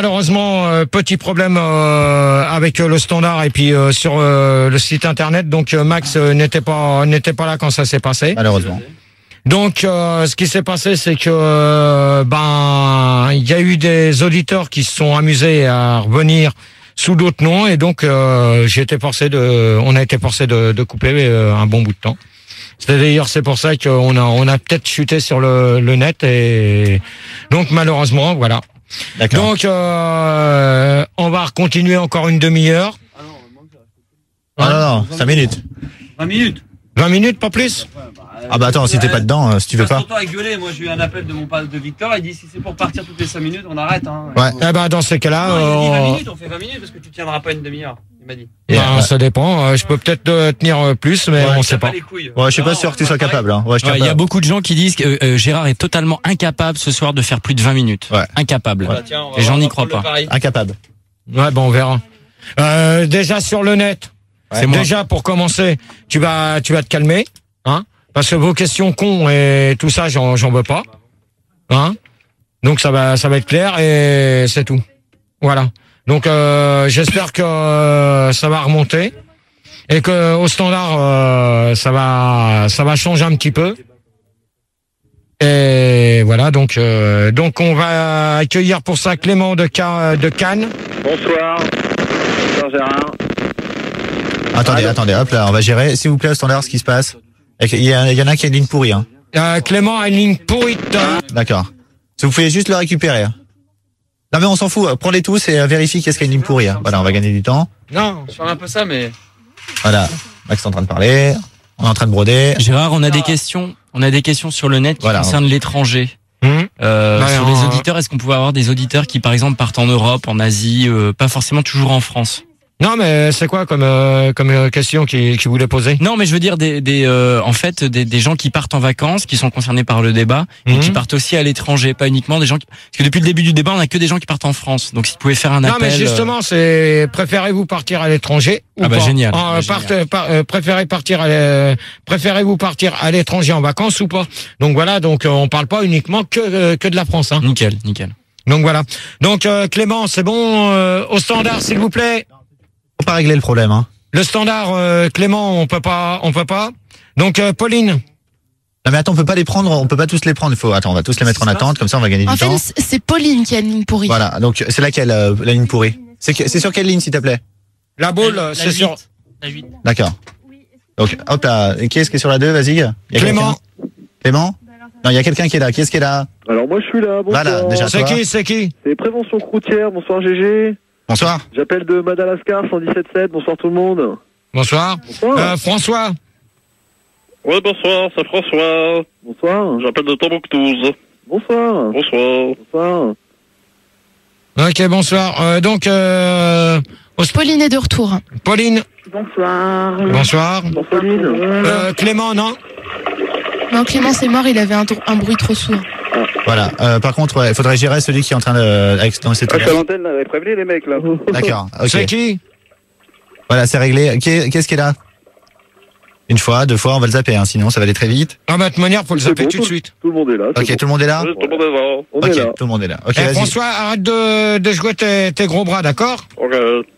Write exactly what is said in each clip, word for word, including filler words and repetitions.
Malheureusement, euh, petit problème euh, avec euh, le standard et puis euh, sur euh, le site internet. Donc euh, Max euh, n'était pas n'était pas là quand ça s'est passé. Malheureusement. Donc euh, ce qui s'est passé, c'est que euh, ben il y a eu des auditeurs qui se sont amusés à revenir sous d'autres noms et donc euh, j'ai été forcé de, on a été forcé de, de couper euh, un bon bout de temps. C'est d'ailleurs c'est pour ça qu'on a on a peut-être chuté sur le, le net et donc malheureusement voilà. D'accord. Donc euh, on va continuer encore une demi-heure. Ah non non, cinq minutes. vingt minutes. vingt minutes, pas plus. Ah bah attends, si t'es pas dedans, euh, si tu veux pas. Passe ton temps à gueuler. Moi, j'ai eu un appel de mon père de Victor. Il dit si c'est pour partir toutes les cinq minutes, on arrête. Hein. Ouais. Eh ben dans ces cas-là, Non, il a dit vingt euh, minutes, on fait vingt minutes parce que tu tiendras pas une demi-heure. Il m'a dit. ben, Ouais. ça dépend. Euh, Je peux peut-être euh, tenir euh, plus, mais Ouais, on T'as sait pas. les couilles. Ouais, je suis pas Non, sûr que tu on sois va capable. Hein. Ouais, je Ouais, tiens il y a pas. beaucoup de gens qui disent que euh, Gérard est totalement incapable ce soir de faire plus de vingt minutes. Ouais. Incapable. Bah, tiens, on va Les gens voir, on n'y va croient prendre pas. le pari. Incapable. Ouais, bon, on verra. Euh, déjà sur le net. C'est moi. Déjà pour commencer, tu vas tu vas te calmer, hein, parce que vos questions cons et tout ça, j'en j'en veux pas, hein. Donc ça va ça va être clair et c'est tout. Voilà. Donc euh, j'espère que euh, ça va remonter et que au standard euh, ça va ça va changer un petit peu. Et voilà, donc euh, donc on va accueillir pour ça Clément de Ca- de Cannes. Bonsoir. Bonsoir Gérard. Attendez, attendez, hop là, on va gérer. S'il vous plaît, au standard, ce qui se passe. Il y, a- il y en a qui a une ligne pourrie, hein. Euh, Clément a une ligne pourrite. D'accord. Si vous pouvez juste le récupérer. Non mais on s'en fout, prends-les tous et euh, vérifie qu'est-ce qu'il y a une ligne pourrie. Hein. Voilà, on va gagner du temps. Non, je fais un peu ça, mais. Voilà, Max est en train de parler, on est en train de broder. Gérard, on a des questions. On a des questions sur le net qui Voilà. concernent l'étranger. Hum. Euh, Bah, sur euh, les auditeurs, est-ce qu'on pouvait avoir des auditeurs qui, par exemple, partent en Europe, en Asie, euh, pas forcément toujours en France? Non, mais c'est quoi comme euh, comme euh, question qui qui voulait poser? Non, mais je veux dire des, des euh, en fait des, des gens qui partent en vacances, qui sont concernés par le débat, et Mhm. qui partent aussi à l'étranger, pas uniquement des gens qui... Parce que depuis le début du débat, on a que des gens qui partent en France. Donc, si vous pouvez faire un Non, appel. mais justement, c'est préférez-vous partir à l'étranger ou Ah bah, pas? génial. Ah, Bah, parte- génial. par- euh, préférez partir à l'é- préférez-vous partir à l'étranger en vacances ou pas? Donc voilà, donc euh, on parle pas uniquement que euh, que de la France, hein. euh, Nickel, nickel. Donc voilà. Donc euh, Clément, c'est bon euh, au standard, s'il vous plaît. Faut pas régler le problème, hein. Le standard, euh, Clément, on peut pas, on peut pas. Donc euh, Pauline. Non mais attends, on peut pas les prendre, on peut pas tous les prendre. Il faut, attends, on va tous les mettre en attente, comme ça on va gagner En du fait, temps. c- c'est Pauline qui a une ligne pourrie. Voilà, donc c'est laquelle euh, la ligne pourrie? C'est que- c'est sur quelle ligne, s'il te plaît? La boule, c'est sur D'accord. Donc hop là, et qui est-ce qui est sur la deux? Vas-y. Y a Clément. quelqu'un Clément? Non, il y a quelqu'un qui est là. Qui est-ce qui est là? Alors moi je suis là, bonsoir. Voilà, déjà. C'est toi. qui, c'est qui? C'est Prévention Croutière, bonsoir G G. Bonsoir. J'appelle de Madagascar cent dix-sept sept, bonsoir tout le monde. Bonsoir. Bonsoir. Euh, François. Oui, bonsoir, c'est François. Bonsoir. J'appelle de Tombouctou. Bonsoir. Bonsoir. Bonsoir. Ok, bonsoir. Euh, donc euh, au st- Pauline est de retour. Pauline. Bonsoir. Bonsoir. Bonsoir Pauline. Euh, Clément, non? Non, Clément c'est mort, il avait un, tour- un bruit trop sourd. Voilà. Euh, par contre, il faudrait gérer celui qui est en train de avec dans cette. Ah, je suis à l'antenne, là, prévenez les mecs là. D'accord. Ok. C'est qui? Voilà, c'est réglé. Qui est- Qu'est-ce qui est là? Une fois, deux fois, on va le zapper, hein, sinon ça va aller très vite. Ah bah de toute manière, faut le C'est zapper bon, tout de suite. Tout le monde est là. c'est Ok, bon. tout le monde est là? Oui, tout le monde est là. On Ok, est là. tout le monde est là. Ok, Eh, vas-y. François, arrête de, de jouer tes, tes gros bras, d'accord? Ok.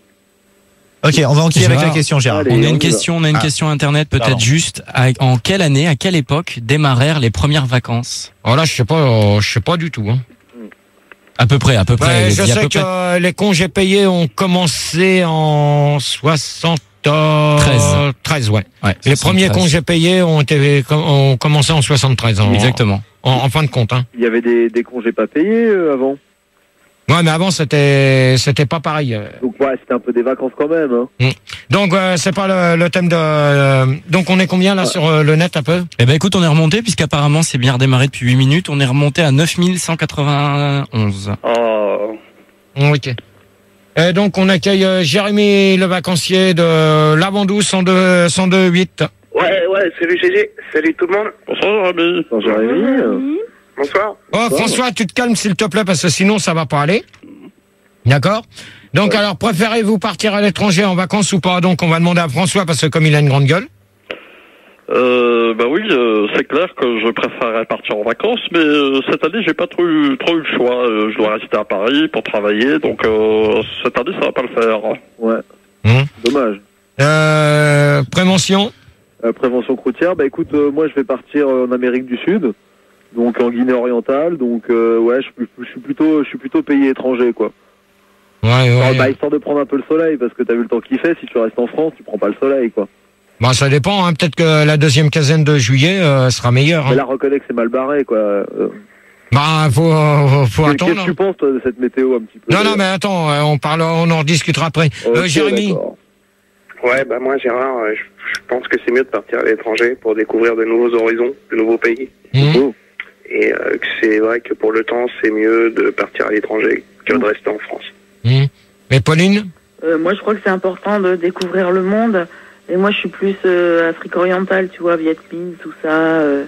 Ok, on va enquiller avec Gérard. la question, Gérard. Allez. On a on y une va. question, on a une Ah. question internet peut-être Pardon. juste. À- en quelle année, à quelle époque démarrèrent les premières vacances? Oh là, je sais pas, euh, je sais pas du tout. Hein. À peu près, à peu près. Ouais, il je dit à sais peu que près. euh, les congés payés ont commencé en soixante-treize. treize, ouais. Ouais, Les premiers soixante-treize. congés payés ont été ont commencé en soixante-treize. En, Exactement. En, en fin de compte, hein. Il y avait des, des congés pas payés euh, avant. Ouais, mais avant c'était c'était pas pareil. euh. Donc ouais, c'était un peu des vacances quand même. Hein. Donc euh, c'est pas le, le thème de. euh, donc on est combien là sur euh, le net un peu? Eh ben écoute, on est remonté puisqu'apparemment c'est bien redémarré depuis huit minutes. On est remonté à neuf mille cent quatre-vingt-onze. Ah. Ok. Et donc on accueille euh, Jérémy le vacancier de Lavandou cent deux cent deux huit. Ouais, ouais, salut G G, salut tout le monde. Bonsoir, Jérémy. Bonsoir Jérémy. Bonsoir. Oh François, tu te calmes s'il te plaît parce que sinon ça va pas aller. D'accord. Donc alors préférez-vous partir à l'étranger en vacances ou pas? Donc on va demander à François parce que comme il a une grande gueule. Euh, bah oui, euh, c'est clair que je préférerais partir en vacances, mais euh, cette année, j'ai pas trop eu, trop eu le choix. Euh, je dois rester à Paris pour travailler, donc euh, cette année, ça va pas le faire. Ouais. Hum. Dommage. Euh, prévention. Euh, prévention croutière, bah écoute, euh, moi je vais partir euh, en Amérique du Sud, donc en Guinée orientale, donc euh, ouais, je, suis- je suis plutôt, je suis plutôt pays étranger quoi. Ouais, ouais. Alors, bah, histoire de prendre un peu le soleil, parce que t'as vu le temps qu'il fait. Si tu restes en France, tu prends pas le soleil quoi. Bah, ça dépend, hein. Peut-être que la deuxième quinzaine de juillet euh, sera meilleure. Mais Hein. là, reconnais que c'est mal barré quoi. Euh, Bah, faut, euh, faut Qu'est-ce que attendre. tu penses toi de cette météo un petit peu? Non, non, mais attends, euh, on parle, on en rediscutera après. Ok, euh, Jérémy. d'accord. Ouais, bah moi Gérard, euh, je, je pense que c'est mieux de partir à l'étranger pour découvrir de nouveaux horizons, de nouveaux pays. Hum. Oh. Et euh, que c'est vrai que pour le temps, c'est mieux de partir à l'étranger que de rester en France. Hum. Et Pauline? Euh, moi, je crois que c'est important de découvrir le monde. Et moi, je suis plus euh, Afrique orientale, tu vois, Viet Minh, tout ça, euh,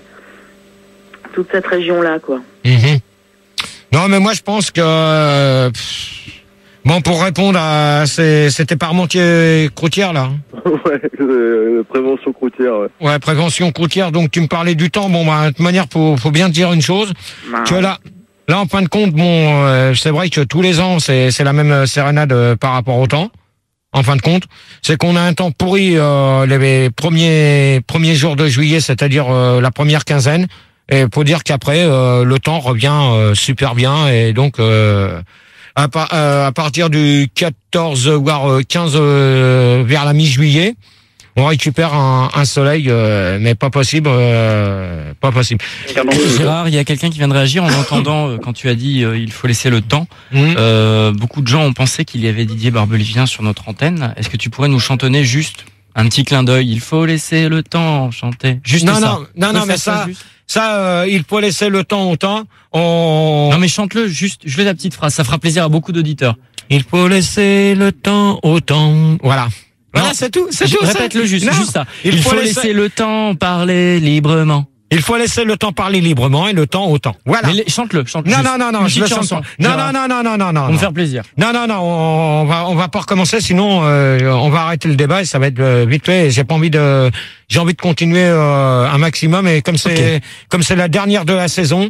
toute cette région-là, quoi. Mhm. Non, mais moi, je pense que... euh, pff, bon, pour répondre à... c'est- C'était Parmentier Croutière, là. Ouais, euh, prévention croutière. Ouais. Ouais, prévention croutière. Donc, tu me parlais du temps. Bon, bah, de toute manière, faut, faut bien te dire une chose. Que là, là, en fin de compte, bon, euh, c'est vrai que tous les ans, c'est c'est la même euh, sérénade euh, par rapport au temps. En fin de compte, c'est qu'on a un temps pourri euh, les premiers premiers jours de juillet, c'est-à-dire euh, la première quinzaine. Et faut dire qu'après, euh, le temps revient euh, super bien. Et donc, euh, à, par- euh, à partir du quatorze voire euh, quinze euh, vers la mi-juillet, on récupère un, un soleil, euh, mais pas possible, euh, pas possible. Gérard, il y a quelqu'un qui vient de réagir en entendant euh, quand tu as dit euh, il faut laisser le temps. Mmh. Euh, beaucoup de gens ont pensé qu'il y avait Didier Barbelivien sur notre antenne. Est-ce que tu pourrais nous chantonner juste un petit clin d'œil? Il faut laisser le temps chanter. Juste Non, ça. non, non, Tu non, peux mais faire ça, juste ça, euh, il faut laisser le temps au temps. On... Non mais chante-le juste. Je veux la petite phrase. Ça fera plaisir à beaucoup d'auditeurs. Il faut laisser le temps au temps. Voilà. Voilà, c'est tout, c'est Je- tout. Répète-le c'est- juste, Non, juste ça. Il, Il faut, laisser... le temps parler librement. il faut laisser le temps parler librement et le temps au temps. Voilà. Mais les- chante-le, chante-le. Non, juste. non, non, non, Une je le petite chante chanson. pas. Non, Gérard, non, non, non, non, non, Pour non. me faire plaisir. Non, non, non, on, on va, on va pas recommencer, sinon euh, on va arrêter le débat et ça va être euh, vite fait. J'ai pas envie de, j'ai envie de continuer euh, un maximum et comme c'est, comme c'est la dernière de la saison,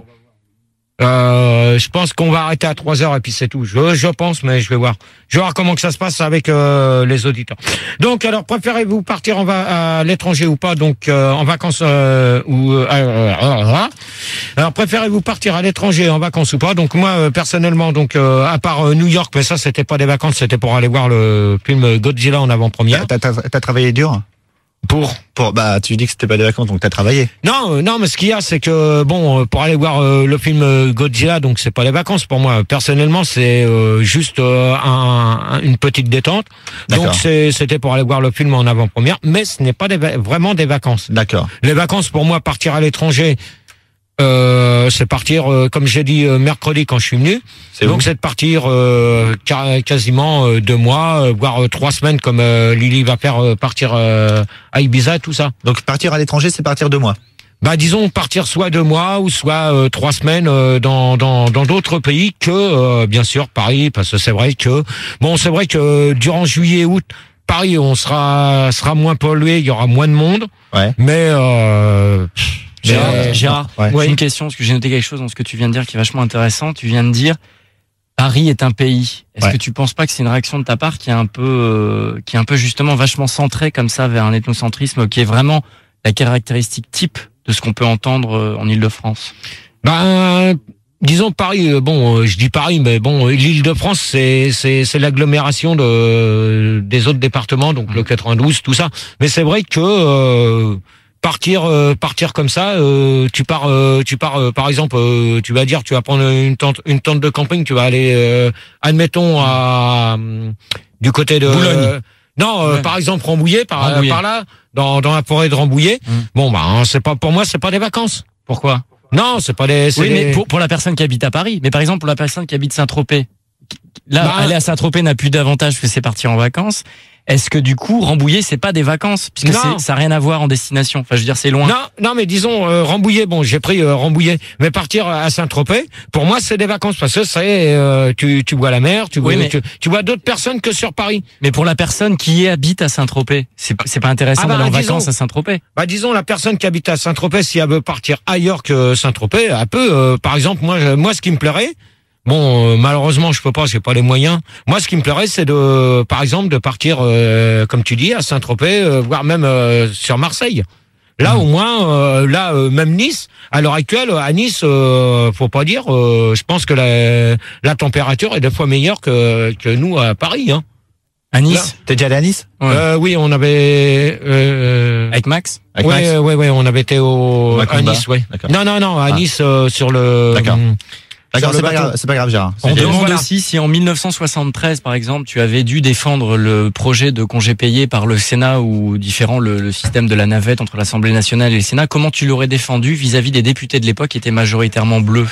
euh, je pense qu'on va arrêter à trois heures et puis c'est tout. Je, je pense, mais je vais voir. Je vais voir comment que ça se passe avec euh, les auditeurs. Donc, alors, préférez-vous partir en va à l'étranger ou pas, donc euh, en vacances euh, ou euh, euh, euh, alors préférez-vous partir à l'étranger en vacances ou pas? Donc moi euh, personnellement, donc euh, à part euh, New York, mais ça c'était pas des vacances, c'était pour aller voir le film Godzilla en avant-première. T'as, t'as, t'as travaillé dur Pour pour bah tu dis que c'était pas des vacances donc t'as travaillé. non, euh, non, mais ce qu'il y a, c'est que bon, euh, pour aller voir euh, le film euh, Godzilla, donc c'est pas des vacances pour moi. Personnellement, c'est euh, juste euh, un, un- une petite détente. D'accord. Donc c'est, c'était pour aller voir le film en avant-première, mais ce n'est pas des va- vraiment des vacances. D'accord. Les vacances pour moi, partir à l'étranger, euh, c'est partir, euh, comme j'ai dit euh, mercredi quand je suis venu. C'est Donc où c'est de partir euh, ca- quasiment euh, deux mois, euh, voire euh, trois semaines, comme euh, Lily va faire euh, partir euh, à Ibiza, tout ça. Donc partir à l'étranger, c'est partir deux mois. Bah disons partir soit deux mois ou soit euh, trois semaines euh, dans dans dans d'autres pays que euh, bien sûr Paris, parce que c'est vrai que bon c'est vrai que durant juillet août Paris on sera sera moins pollué, il y aura moins de monde, Ouais. mais euh, pff, Gérard, Euh, Gérard, ouais. j'ai Oui. une question, parce que j'ai noté quelque chose dans ce que tu viens de dire qui est vachement intéressant. Tu viens de dire Paris est un pays. Est-ce Ouais. que tu penses pas que c'est une réaction de ta part qui est un peu, euh, qui est un peu justement vachement centrée comme ça vers un ethnocentrisme qui est vraiment la caractéristique type de ce qu'on peut entendre euh, en Île-de-France? ben disons Paris, euh, bon euh, je dis Paris, mais bon l'Île-de-France c'est c'est c'est l'agglomération de des autres départements, donc le quatre-vingt-douze, tout ça. Mais c'est vrai que euh, partir euh, partir comme ça, euh, tu pars euh, tu pars euh, par exemple, euh, tu vas dire tu vas prendre une tente une tente de camping, tu vas aller euh, admettons à euh, du côté de Boulogne. euh, non, euh, Ouais. par exemple Rambouillet, par Rambouillet. par là, dans dans la forêt de Rambouillet. Hum. Bon bah hein, c'est pas pour moi, c'est pas des vacances. Pourquoi? Non, c'est pas des c'est Oui, des- mais pour, pour la personne qui habite à Paris. Mais par exemple, pour la personne qui habite Saint-Tropez, là, Bah, aller à Saint-Tropez n'a plus d'avantage que c'est partir en vacances. Est-ce que du coup, Rambouillet, c'est pas des vacances? Puisque Non. c'est- ça n'a rien à voir en destination. Enfin, je veux dire, c'est loin. Non, non, mais disons euh, Rambouillet. Bon, j'ai pris euh, Rambouillet, mais partir à Saint-Tropez, pour moi, c'est des vacances parce que c'est euh, tu tu vois la mer, tu vois Oui, mais- tu, tu vois d'autres personnes que sur Paris. Mais pour la personne qui habite à Saint-Tropez, c'est c'est pas intéressant Ah bah, d'aller en disons- vacances à Saint-Tropez. Bah disons la personne qui habite à Saint-Tropez, si elle veut partir ailleurs que Saint-Tropez, elle peut. euh, par exemple, moi, je- moi, ce qui me plairait. Bon, euh, malheureusement, je peux pas, j'ai pas les moyens. Moi, ce qui me plairait, c'est de, par exemple, de partir, euh, comme tu dis, à Saint-Tropez, euh, voire même euh, sur Marseille. Là, au moins, euh, là, euh, même Nice, à l'heure actuelle, à Nice, euh, faut pas dire, euh, je pense que la, la température est deux fois meilleure que, que nous à Paris. Hein. À Nice? T'es déjà allé à Nice? Ouais. Euh, oui, on avait... Euh, Avec Max? Avec Max? ouais, ouais, ouais, on avait été au, à Macumba. Nice, ouais. D'accord. Non, non, non, à Ah. Nice, euh, sur le... D'accord. hum, D'accord, sur c'est le pas bateau. grave, c'est pas grave, Gérard. On Et donc, demande voilà. aussi si en mille neuf cent soixante-treize, par exemple, tu avais dû défendre le projet de congé payé par le Sénat ou différent le, le système de la navette entre l'Assemblée nationale et le Sénat. Comment tu l'aurais défendu vis-à-vis des députés de l'époque qui étaient majoritairement bleus?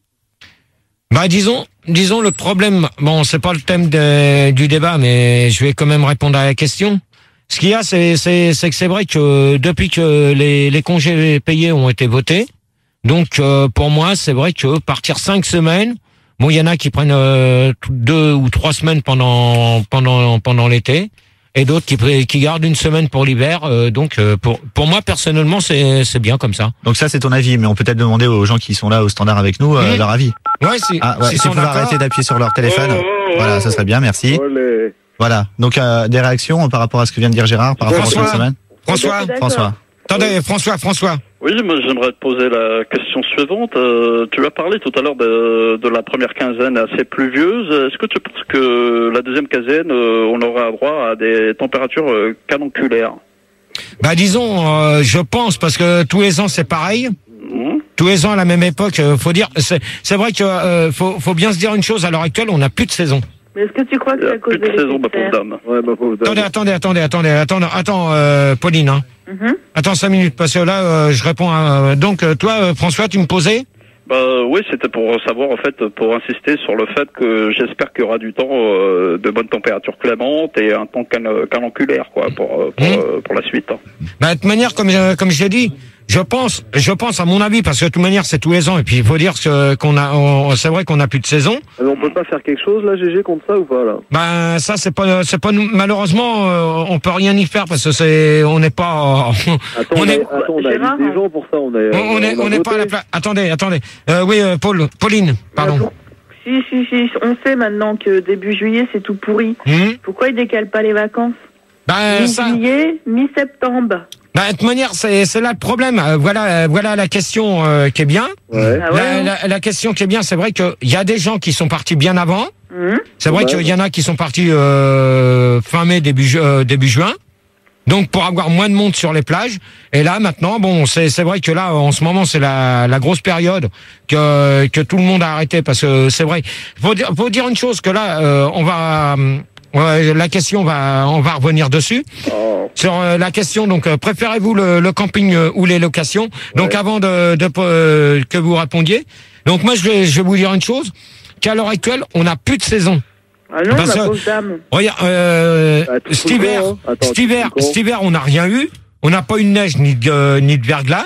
Bah disons, disons le problème. Bon, c'est pas le thème de- du débat, mais je vais quand même répondre à la question. Ce qu'il y a, c'est c'est c'est que c'est vrai que depuis que les les congés payés ont été votés, donc euh, pour moi, c'est vrai que partir cinq semaines. Bon, il y en a qui prennent euh, deux ou trois semaines pendant pendant pendant l'été, et d'autres qui pré- qui gardent une semaine pour l'hiver. euh, donc euh, pour pour moi personnellement, c'est c'est bien comme ça. Donc ça, c'est ton avis, mais on peut peut-être demander aux gens qui sont là au standard avec nous euh, Mmh. leur avis. Ouais, si, Ah ouais, s'ils si sont vous pouvez d'accord. arrêter d'appuyer sur leur téléphone. Oh, Voilà, ça serait bien, merci. Olé. Voilà. Donc euh, des réactions par rapport à ce que vient de dire Gérard, par rapport à François. cette semaine. François, D'accord. François. attendez, François, François. Oui, moi j'aimerais te poser la question suivante. Euh, tu as parlé tout à l'heure de, de la première quinzaine assez pluvieuse. Est-ce que tu penses que la deuxième quinzaine, euh, on aura droit à des températures euh, canonculaires? Bah disons, euh, je pense parce que tous les ans c'est pareil. Mmh. Tous les ans à la même époque, euh, faut dire, c'est c'est vrai que euh, faut faut bien se dire une chose. À l'heure actuelle, on n'a plus de saison. Mais est-ce que tu crois que Il n'y c'est a à cause plus de de saison, ma l'effet de pauvre serre? dame. Ouais, ma pauvre dame. Attendez, attendez, attendez, attendez, attendez, attends, euh, Pauline, hein. Mhm. Attends cinq minutes parce que là, euh, je réponds. À, donc euh, toi, euh, François, tu me posais. Bah oui, c'était pour savoir en fait, pour insister sur le fait que j'espère qu'il y aura du temps euh, de bonnes températures clémentes et un temps can- canonculaire quoi pour euh, pour, Mmh. euh, pour la suite. Bah de toute manière, comme euh, comme j'ai dit, je pense, je pense à mon avis parce que de toute manière c'est tous les ans et puis il faut dire que qu'on a, on- c'est vrai qu'on n'a plus de saison. Ah, mais on peut pas faire quelque chose là, G G, contre ça ou pas là? Ben ça c'est pas, c'est pas nous. Malheureusement, euh, on peut rien y faire parce que c'est, on n'est pas. Attends, On on, est- a, attends, on a Gérard, mis des gens pour ça, on est. On on est, on n'est pas à la place. Attendez, attendez. Euh, oui, euh, Paul, Pauline, pardon. Pour- Si, si, si, on sait maintenant que début juillet, c'est tout pourri. Hum Pourquoi ils décalent pas les vacances? Ben ça. Mi-juillet, mi-septembre. Ben, de toute manière, c'est, c'est là le problème. Euh, voilà, euh, voilà la question euh, qui est bien. Ouais. Ah ouais, La, la, la question qui est bien, c'est vrai qu'il y a des gens qui sont partis bien avant. Hum. C'est vrai Ouais. qu'il y en a qui sont partis euh, fin mai, début, ju- euh, début juin. Donc pour avoir moins de monde sur les plages. Et là maintenant, bon, c'est c'est vrai que là en ce moment c'est la, la grosse période que que tout le monde a arrêté parce que c'est vrai. Faut dire faut dire une chose que là euh, on va euh, ouais, la question va on va revenir dessus Oh. sur euh, la question. Donc euh, préférez-vous le, le camping euh, ou les locations? Donc Ouais. avant de, de euh, que vous répondiez. Donc moi je vais je vais vous dire une chose qu'à l'heure actuelle on n'a plus de saison. Ah non, Parce ma que- pauvre dame. Regarde, euh, Bah, tout cet le hiver, temps, hein. Attends, cet tout hiver, le temps. cet hiver, on n'a rien eu. On n'a pas eu de neige ni de, euh, ni de verglas.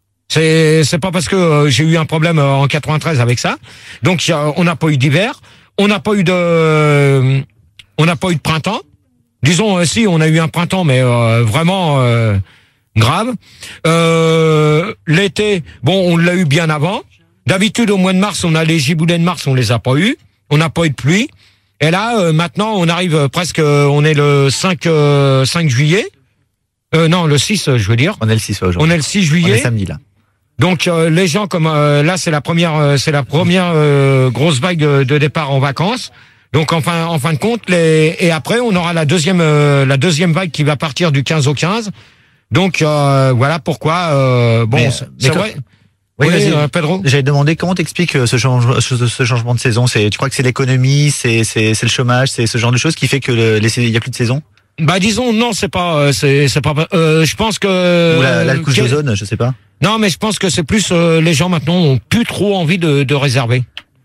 C'est, c'est pas parce que euh, j'ai eu un problème euh, en quatre-vingt-treize avec ça. Donc, euh, on n'a pas eu d'hiver. On n'a pas eu de, euh, on n'a pas eu de printemps. Disons, euh, si, on a eu un printemps, mais euh, vraiment euh, grave. Euh, l'été, bon, on l'a eu bien avant. D'habitude, au mois de mars, on a les giboulées de mars, on les a pas eu. On n'a pas eu de pluie. Et là, euh, maintenant, on arrive euh, presque, euh, on est le cinq, euh, cinq juillet. Euh, non, le six, euh, je veux dire. On est le six On aujourd'hui. est le six On est juillet. samedi là. Donc euh, les gens comme euh, là, c'est la première, euh, c'est la première euh, grosse vague de, de départ en vacances. Donc enfin, en fin de compte, les, et après, on aura la deuxième, euh, la deuxième vague qui va partir du quinze au quinze. Donc euh, voilà pourquoi. Euh, bon, Mais, c'est mais c'est quand- vrai. Oui, Oui, vas-y. euh, Pedro. J'avais demandé comment t'expliques euh, ce, change, ce, ce changement de saison. C'est, tu crois que c'est l'économie, c'est, c'est, c'est le chômage, c'est ce genre de choses qui fait que le, les, il y a plus de saison Bah disons non, c'est pas, euh, c'est, c'est pas. Euh, je pense que. ou la, la couche quel- d'ozone, je sais pas. Non, mais je pense que c'est plus euh, les gens maintenant ont plus trop envie de, de réserver.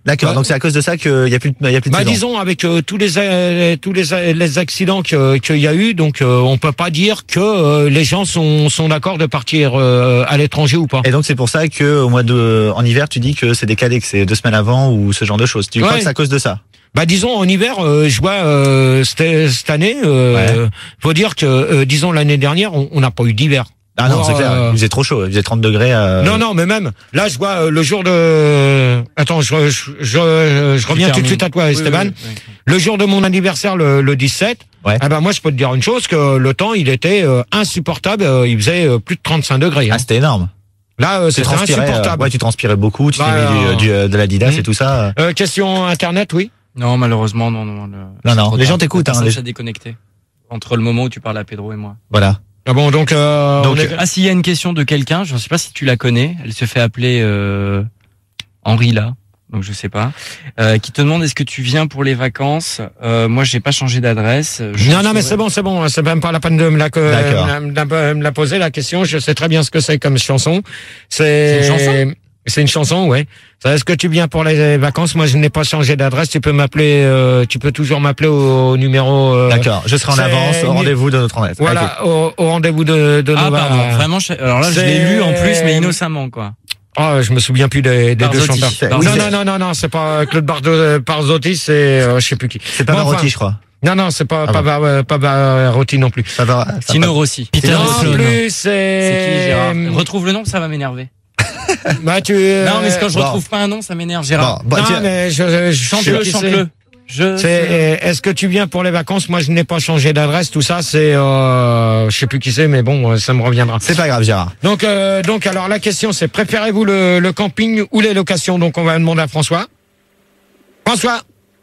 D'accord. Ouais. Donc c'est à cause de ça qu'il y a plus de, il y a plus de Bah saison. disons avec euh, tous les euh, tous les les accidents que- qu'il y a eu, donc euh, on peut pas dire que euh, les gens sont sont d'accord de partir euh, à l'étranger ou pas. Et donc c'est pour ça que au mois de, en hiver, tu dis que c'est décalé, que c'est deux semaines avant ou ce genre de choses. Tu Ouais. crois que c'est à cause de ça? Bah disons en hiver, euh, je vois euh, cette, cette année, euh, Ouais. faut dire que euh, disons l'année dernière, on on n'a pas eu d'hiver. Ah non, Or, c'est clair. euh, Il faisait trop chaud. Il faisait trente degrés. Euh... Non non, mais même là, je vois euh, le jour de. Attends, je je je, je reviens tout de suite à toi, Oui, Esteban. oui, oui. Le jour de mon anniversaire, le, le dix-sept. Ouais. Ah ben moi, je peux te dire une chose, que le temps, il était euh, insupportable. euh, il faisait euh, plus de trente-cinq degrés. Hein. Ah, c'était énorme. Là, euh, Tu c'était transpirais. euh, insupportable. ouais, tu transpirais beaucoup. Tu Bah, t'es mis alors- du, du, euh, de l'Adidas Hmm. et tout ça. Euh, question internet, oui. Non, malheureusement, non, non. Le... Non, non. trop Les tard. gens t'écoutent, hein, Personne les- s'est déconnecté. Entre le moment où tu parles à Pedro et moi. Voilà. Ah bon, donc. Euh, Donc, on est- Ah, s'il y a une question de quelqu'un, je ne sais pas si tu la connais. Elle se fait appeler euh, Henri là, donc je sais pas. Euh, qui te demande est-ce que tu viens pour les vacances. euh, Moi, j'ai pas changé d'adresse. Je Non, non, mais saurais- c'est bon, c'est bon. C'est même pas la peine de me la, que- D'accord. me la, me la poser la question. Je sais très bien ce que c'est comme chanson. C'est C'est une chanson C'est une chanson, ouais. Est-ce que tu viens pour les vacances? Moi, je n'ai pas changé d'adresse. Tu peux m'appeler. Euh, tu peux toujours m'appeler au, au numéro. Euh, D'accord. Je serai en c'est avance au une- rendez-vous de notre adresse. Ok. Voilà, au, au rendez-vous de, de Ah, Nova. pardon. Vraiment, je- alors là, je l'ai C'est- lu en plus, mais innocemment, quoi. Oh, je me souviens plus des, des deux Barzotti. chanteurs. C'est- Non, oui, non, c'est- non, non, non, c'est pas Claude Bardo, Barzotti, c'est euh, je sais plus qui. C'est pas Bon, Marotti, enfin, je crois. Non, non, c'est pas Ah pas, bon. Bar- euh, pas Barzotti non plus. Ça va. ça Tino va. Rossi. Peter non Rossi. plus, C'est qui, Gérard c'est. Retrouve le nom, ça va m'énerver. Bah tu. euh, Non, mais c'est quand je bon. retrouve pas un nom, ça m'énerve, Gérard. Bon, bah, non, tiens, mais je, je, je Chante-le, sais qui chante-le. Je. c'est. C'est, euh, est-ce que tu viens pour les vacances? Moi, je n'ai pas changé d'adresse. Tout ça, c'est, euh, je sais plus qui c'est, mais bon, euh, ça me reviendra. c'est pas grave, Gérard. Donc, euh, donc, alors la question, c'est préférez-vous le, le camping ou les locations? Donc, on va demander à François. François.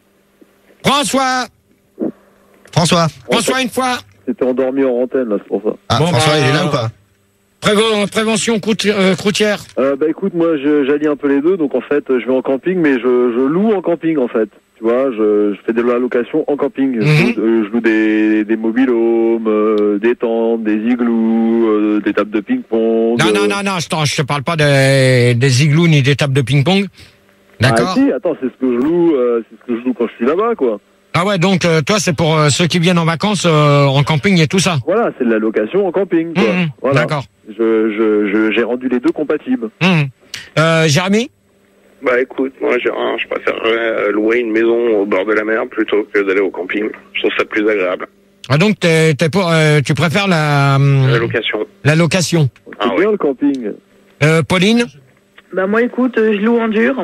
François. François. François, une fois. C'était endormi en antenne, là, c'est pour ça. Ah, Bon, François, bah, il est là ou pas? Prévo- prévention croûti- euh, croûtière. Euh, bah écoute, moi je- j'allie un peu les deux, donc en fait je vais en camping, mais je, je loue en camping en fait. Tu vois, je, je fais de la location en camping. Mhm. je, loue, euh, je loue des, des mobil-homes, euh, des tentes, des igloos, euh, des tables de ping-pong. Non, euh, non, non, non, je, t'en- je te parle pas des, des igloos ni des tables de ping-pong. D'accord. Ah si, attends, c'est ce que je loue, euh, c'est ce que je loue quand je suis là-bas, quoi. Ah ouais, donc euh, toi, c'est pour euh, ceux qui viennent en vacances euh, en camping et tout ça. Voilà, c'est de la location en camping, quoi. Mhm, Voilà. D'accord. Je, je, je, j'ai rendu les deux compatibles. Mhm. Euh, Jérémy. Bah écoute, moi Gérard, je préférerais euh, louer une maison au bord de la mer plutôt que d'aller au camping. Je trouve ça plus agréable. Ah donc t'es, t'es pour, euh, tu préfères la La euh, location. la location. C'est Ah bien oui. le camping. Euh, Pauline. Bah moi écoute, euh, je loue en dur.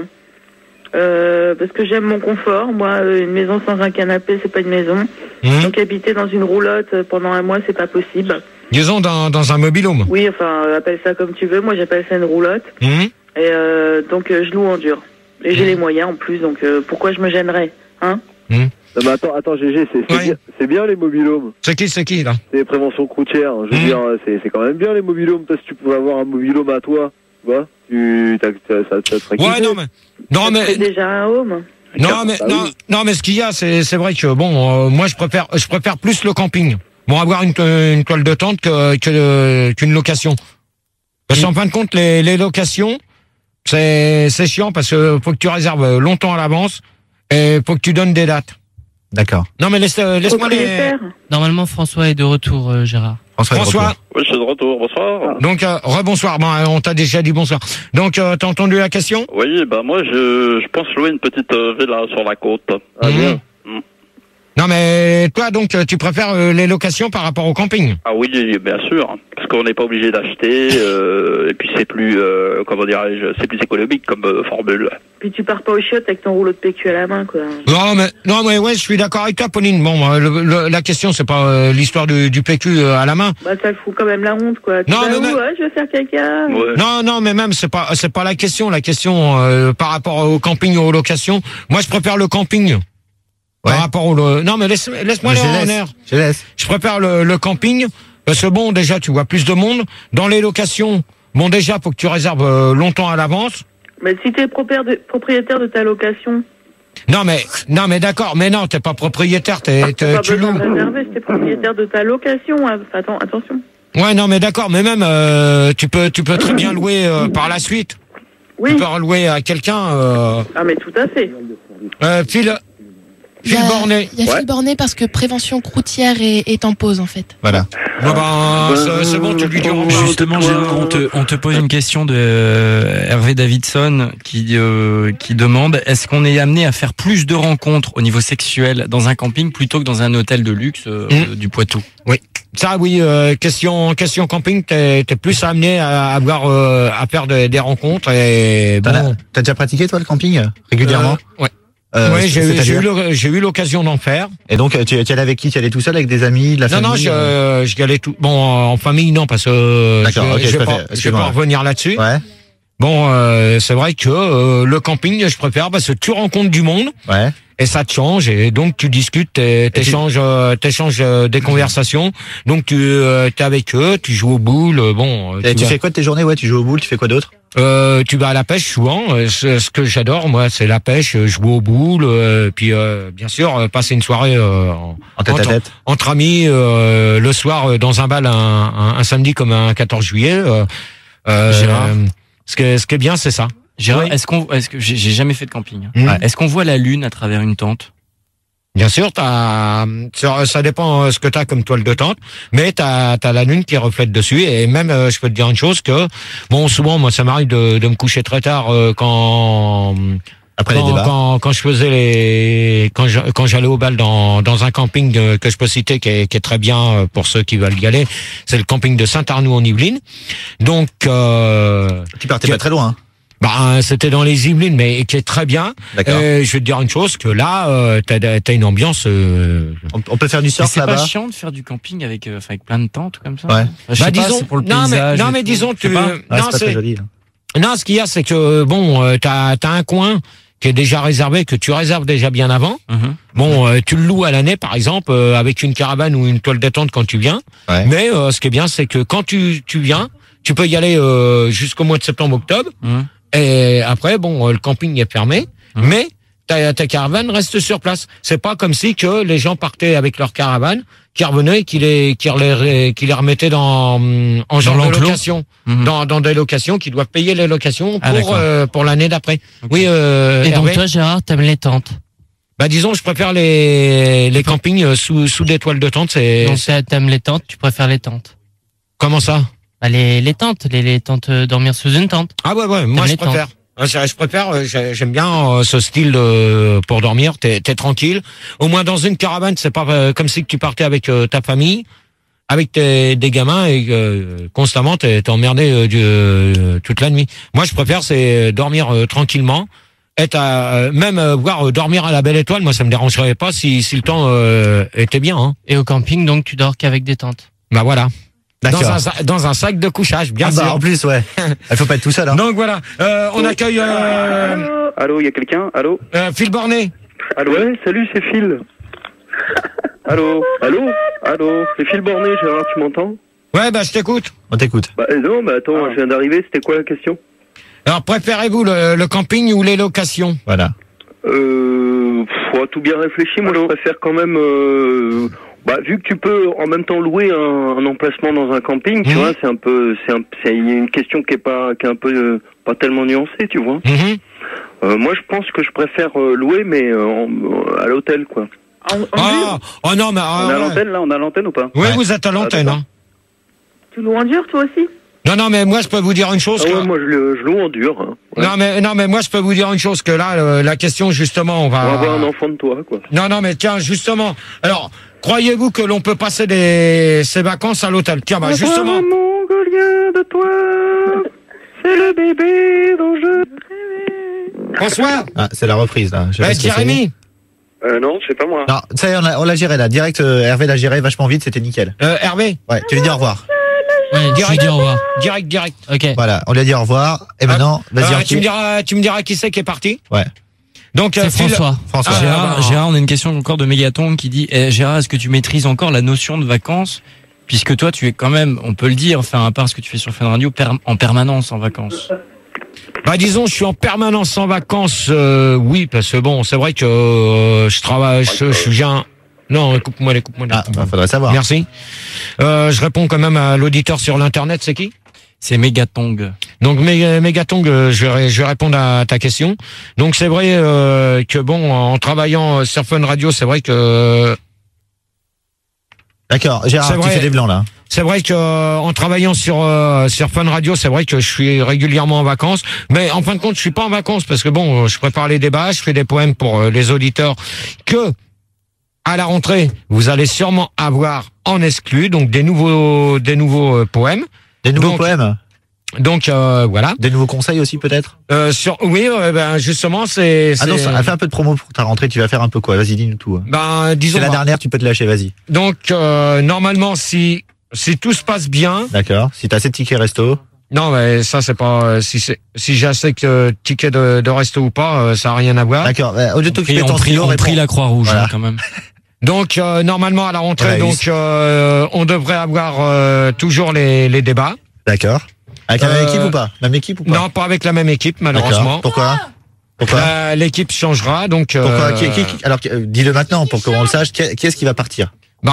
Euh, parce que j'aime mon confort. Moi, euh, une maison sans un canapé, c'est pas une maison. Mhm. Donc habiter dans une roulotte euh, pendant un mois, c'est pas possible. Disons dans dans un mobil-home. Oui, enfin, euh, appelle ça comme tu veux. Moi, j'appelle ça une roulotte. Mhm. Et euh, donc, euh, je loue en dur. Et j'ai les moyens en plus, donc euh, pourquoi je me gênerais, hein? Non, mais attends, attends, G G, c'est, c'est, Ouais. bien, c'est bien les mobil-homes. C'est qui, c'est qui là? C'est prévention croutière. Je veux Mhm. dire, c'est, c'est quand même bien les mobil-homes. Toi, si tu pouvais avoir un mobil-home à toi, tu vois, tu, t'as, t'as- ça, ça te ferait Ouais, kiffer. non mais non mais C'est déjà un home. non mais Ah non, oui. non mais ce qu'il y a, c'est c'est vrai que bon, euh, moi je préfère je préfère plus le camping. Bon, avoir une, to- une toile de tente que que qu'une location. Parce qu'en fin de compte, les les locations, c'est c'est chiant parce que faut que tu réserves longtemps à l'avance et faut que tu donnes des dates. D'accord. Non mais laisse euh, laisse-moi les Propriétaire. Normalement, François est de retour, euh, Gérard. François. est de François. retour. Oui, je suis de retour. Bonsoir. Donc euh, rebonsoir. Bon, euh, on t'a déjà dit bonsoir. Donc euh, t'as entendu la question? Oui, bah moi je, je pense louer une petite euh, villa sur la côte. Ah, bien. Mhm. Non mais toi donc euh, tu préfères euh, les locations par rapport au camping? Ah oui, bien sûr, parce qu'on n'est pas obligé d'acheter, euh, et puis c'est plus, euh, comment dirais-je, c'est plus économique comme euh, formule. Puis tu pars pas aux chiottes avec ton rouleau de P Q à la main, quoi. Non mais non mais ouais, je suis d'accord avec toi, Pauline. Bon, euh, le- le- la question c'est pas euh, l'histoire du, du P Q euh, à la main. Bah ça te fout quand même la honte, quoi. Tu Non, vas mais où, même- ouais, je vais faire caca. Ouais. Non non mais même c'est pas c'est pas la question. La question euh, par rapport au camping ou aux locations. Moi je préfère le camping. Ouais. Par rapport au le- non mais laisse laisse-moi Mais les je en laisse. air. Je laisse. Je préfère le, le camping parce que bon déjà tu vois plus de monde. Dans les locations, bon déjà faut que tu réserves euh, longtemps à l'avance. Mais si t'es propriétaire de, propriétaire de ta location, Non mais non mais d'accord, mais non t'es pas propriétaire, t'es, t'as t'es- pas tu besoin loues. de réserver, si t'es propriétaire de ta location. hein. Attends, attention. Ouais non mais d'accord, mais même euh, tu peux tu peux très bien louer euh, par la suite. Oui. Tu peux en louer à quelqu'un. Euh, Ah, mais tout à fait. euh, Phil, Il y Phil a- Bornet. Il y a Ouais. Phil Bornet parce que prévention croutière est, est en pause en fait. Voilà. Bon, ben, c'est- c'est bon, tu lui diras. Justement, Gérard, on te, on te pose une question de euh, Hervé Davidson qui, euh, qui demande est-ce qu'on est amené à faire plus de rencontres au niveau sexuel dans un camping plutôt que dans un hôtel de luxe euh, Mmh. du Poitou? Ça, oui, euh, question, question camping, t'es, t'es plus amené à avoir, euh, à faire des, des rencontres et T'en as- bon. T'as déjà pratiqué, toi, le camping, euh, régulièrement? Euh, ouais. Euh, ouais, j'ai, eu- c'est-à-dire j'ai eu, le- j'ai eu l'occasion d'en faire. Et donc, tu, tu allais avec qui? Tu allais tout seul, avec des amis, de la Non, famille? non, je, euh euh, je y allais tout. Bon, en famille, non, parce que euh, D'accord, je, ok, je je vais préfère, pas, je vais excuse-moi. pas revenir là-dessus. Ouais, Bon, euh, c'est vrai que euh, le camping, je préfère parce que tu rencontres du monde ouais. et ça te change et donc tu discutes, t'é- t'échanges, euh, t'échanges euh, des conversations. Donc tu euh, t'es avec eux, tu joues au boule. euh, Bon, euh, Et tu vas- fais quoi de tes journées? Ouais, tu joues au boule, tu fais quoi d'autre? Euh, tu vas à la pêche souvent. euh, Ce, ce que j'adore, moi, c'est la pêche. euh, Jouer au boule, euh, puis euh, bien sûr euh, passer une soirée euh, en, En tête à entre, tête? entre amis euh, le soir euh, dans un bal un, un, un samedi comme un quatorze juillet. Euh, euh, Gérard. ce qui est, ce qui est bien, c'est ça. Gérard, Oui. est-ce qu'on, est-ce que j'ai j'ai jamais fait de camping? Mmh. Ouais. Est-ce qu'on voit la lune à travers une tente? Bien sûr, t'as, ça, ça dépend euh, ce que t'as comme toile de tente, mais t'as, t'as la lune qui reflète dessus et même, euh, je peux te dire une chose que, bon, souvent, moi, ça m'arrive de, de me coucher très tard euh, quand, Après les quand, débats? quand, quand je faisais les, quand je- quand j'allais au bal dans, dans un camping euh, que je peux citer qui est, qui est très bien euh, pour ceux qui veulent y aller, c'est le camping de Saint-Arnoux en Yvelines. Donc, euh, Tu partais qui- pas très loin, hein? bah, c'était dans les Yvelines, mais qui est très bien. D'accord. Euh, je vais te dire une chose que là, euh, t'as, t'as une ambiance. Euh, On, on peut faire du Mais surf c'est pas là-bas? chiant de faire du camping avec, euh, enfin, avec plein de tentes comme ça? Ouais. Enfin, je sais Bah, pas, disons- c'est pour le non, mais- paysage. non, et mais tout. disons Je sais que- pas. Ouais, non, c'est pas c'est- très joli, là. Non, ce qu'il y a, c'est que bon, euh, t'as, t'as un coin qui est déjà réservé, que tu réserves déjà bien avant. Mhm. Bon, euh, tu le loues à l'année, par exemple, euh, avec une caravane ou une toile détente quand tu viens. Ouais. Mais euh, ce qui est bien, c'est que quand tu, tu viens, tu peux y aller euh, jusqu'au mois de septembre-octobre. Mhm. Et après, bon, euh, le camping est fermé, Mhm. mais ta, ta caravane reste sur place. C'est pas comme si que les gens partaient avec leur caravane, qui revenaient, qui les, qui les, qui les remettaient dans, en genre de l'enclos. location, Mhm. dans, dans des locations, qui doivent payer les locations Ah, pour, d'accord. euh, pour l'année d'après. Ok. Oui, euh, Et donc Hervé toi, Gérard, t'aimes les tentes. bah disons, je préfère les, les campings euh, sous, sous des toiles de tente. C'est Donc c'est- t'as- t'aimes les tentes, tu préfères les tentes. comment ça? Bah, les, les tentes, les, les tentes, euh, dormir sous une tente. Ah ouais, ouais, moi T'aimes je les préfère. Ah, Je, je préfère, euh, j'ai- j'aime bien euh, ce style de, pour dormir. T'es, t'es tranquille. Au moins dans une caravane, c'est pas euh, comme si que tu partais avec euh, ta famille, avec tes, des gamins et euh, constamment t'es, t'es emmerdé euh, du- euh, toute la nuit. Moi, je préfère c'est dormir euh, tranquillement, être à, euh, même euh, voir euh, dormir à la belle étoile. Moi, ça me dérangerait pas si, si le temps euh, était bien. Hein. Et au camping, donc tu dors qu'avec des tentes. Bah voilà. Dans D'accord. un, sa- dans un sac de couchage, bien Ah bah, sûr. en plus, ouais. Il faut pas être tout seul, hein. Donc voilà, euh, on accueille euh, Allô, il y a quelqu'un? Allô? euh, Phil Bornet. Allô? Ouais, salut, c'est Phil. Allô? Allô? Allô? C'est Phil Bornet, Gérard, tu m'entends? Ouais, bah je t'écoute. On t'écoute. Bah euh, non, mais attends, je viens d'arriver, c'était quoi la question? Alors préférez-vous le, le camping ou les locations? Voilà. Euh... Faut tout bien réfléchir, moi je préfère quand même... Euh... Bah, vu que tu peux en même temps louer un, un emplacement dans un camping, tu Mhm. vois, c'est un peu... C'est un, c'est une question qui est pas, qui est un peu... euh, pas tellement nuancée, tu vois. Mhm. Euh, moi je pense que je préfère euh, louer, mais euh, en- à l'hôtel, quoi. En, en Ah, dur oh non, mais ah, On est à ouais. l'antenne, là? On est à l'antenne ou pas? Oui, Ouais. vous êtes à l'antenne. Ah, Hein. Tu loues en dur, toi aussi? Non, non, mais moi je peux vous dire une chose. Ah que... ouais, moi je, le- je loue en dur. Hein. Ouais. Non, mais non, mais moi je peux vous dire une chose que là, euh, la question justement, on va. On va avoir un enfant de toi, quoi. Non, non, mais tiens, justement. Alors, croyez-vous que l'on peut passer des ces vacances à l'hôtel? Tiens, bah justement. Mongolien de toi, c'est le bébé dont je... François, Ah, c'est la reprise, là. Je sais bah, pas ce que c'est. Jérémy, Euh, non, c'est pas moi. Non, ça y est, on l'a, on l'a géré, là. Direct, euh, Hervé l'a géré vachement vite, c'était nickel. euh, Hervé, Ouais, tu lui dis au revoir. Ouais, je lui Direct. dis au revoir. direct, direct. Ok. Voilà, on lui a dit au revoir. Et maintenant, vas-y, Euh, en tu me diras, tu me diras qui c'est qui est parti. Ouais. Donc, euh, C'est Phil- François. François. Ah, Gérard, bah, Gérard, on a une question encore de Mégaton qui dit eh, Gérard, est-ce que tu maîtrises encore la notion de vacances? Puisque toi, tu es quand même, on peut le dire, enfin, à part ce que tu fais sur Fun Radio, per- en permanence en vacances. Bah disons, je suis en permanence en vacances, euh, oui, parce que bon, c'est vrai que euh, je travaille, je, je viens. Non, coupe-moi les, coupe-moi les. Ah, coupe-moi. bah, faudrait savoir. Merci. Euh, je réponds quand même à l'auditeur sur l'internet, c'est qui? C'est Mégatong. Donc Mé- Mégatong, euh, je vais, je vais répondre à ta question. Donc c'est vrai euh, que bon, en travaillant sur Fun Radio, c'est vrai que D'accord, Gérard, C'est tu vrai. fais des blancs là. c'est vrai que euh, en travaillant sur euh, sur Fun Radio, c'est vrai que je suis régulièrement en vacances. Mais en fin de compte, je suis pas en vacances parce que bon, je prépare les débats, je fais des poèmes pour euh, les auditeurs que à la rentrée, vous allez sûrement avoir en exclu, donc des nouveaux des nouveaux euh, poèmes. Des nouveaux Donc, poèmes. Donc euh, voilà. Des nouveaux conseils aussi peut-être. Euh, sur oui, euh, ben justement, c'est Ah non, c'est- ça- fais un peu de promo pour ta rentrée. Tu vas faire un peu quoi? Vas-y, dis-nous tout. ben disons C'est la bah, dernière, tu peux te lâcher. Vas-y. donc euh, normalement si si tout se passe bien, D'accord. Si t'as assez de tickets resto. non mais ça c'est pas euh, si c'est si j'ai assez que ticket de, de resto ou pas, euh, ça a rien à voir. D'accord. Bah, au lieu de On t'occuper prie, de ton on prie, stylo, on réponds. prie la Croix-Rouge Voilà. hein, quand même. Donc euh, normalement à la rentrée, Voilà, donc euh, on devrait avoir euh, toujours les les débats. D'accord. Avec la Euh, même équipe ou pas? Même équipe ou pas? Non, pas avec la même équipe D'accord. malheureusement. Pourquoi? Pourquoi? Euh, L'équipe changera donc. euh, Pourquoi? Qui, qui, qui- alors, euh, dis-le maintenant pour qu'on le sache. Qui, qui est-ce qui va partir? Ben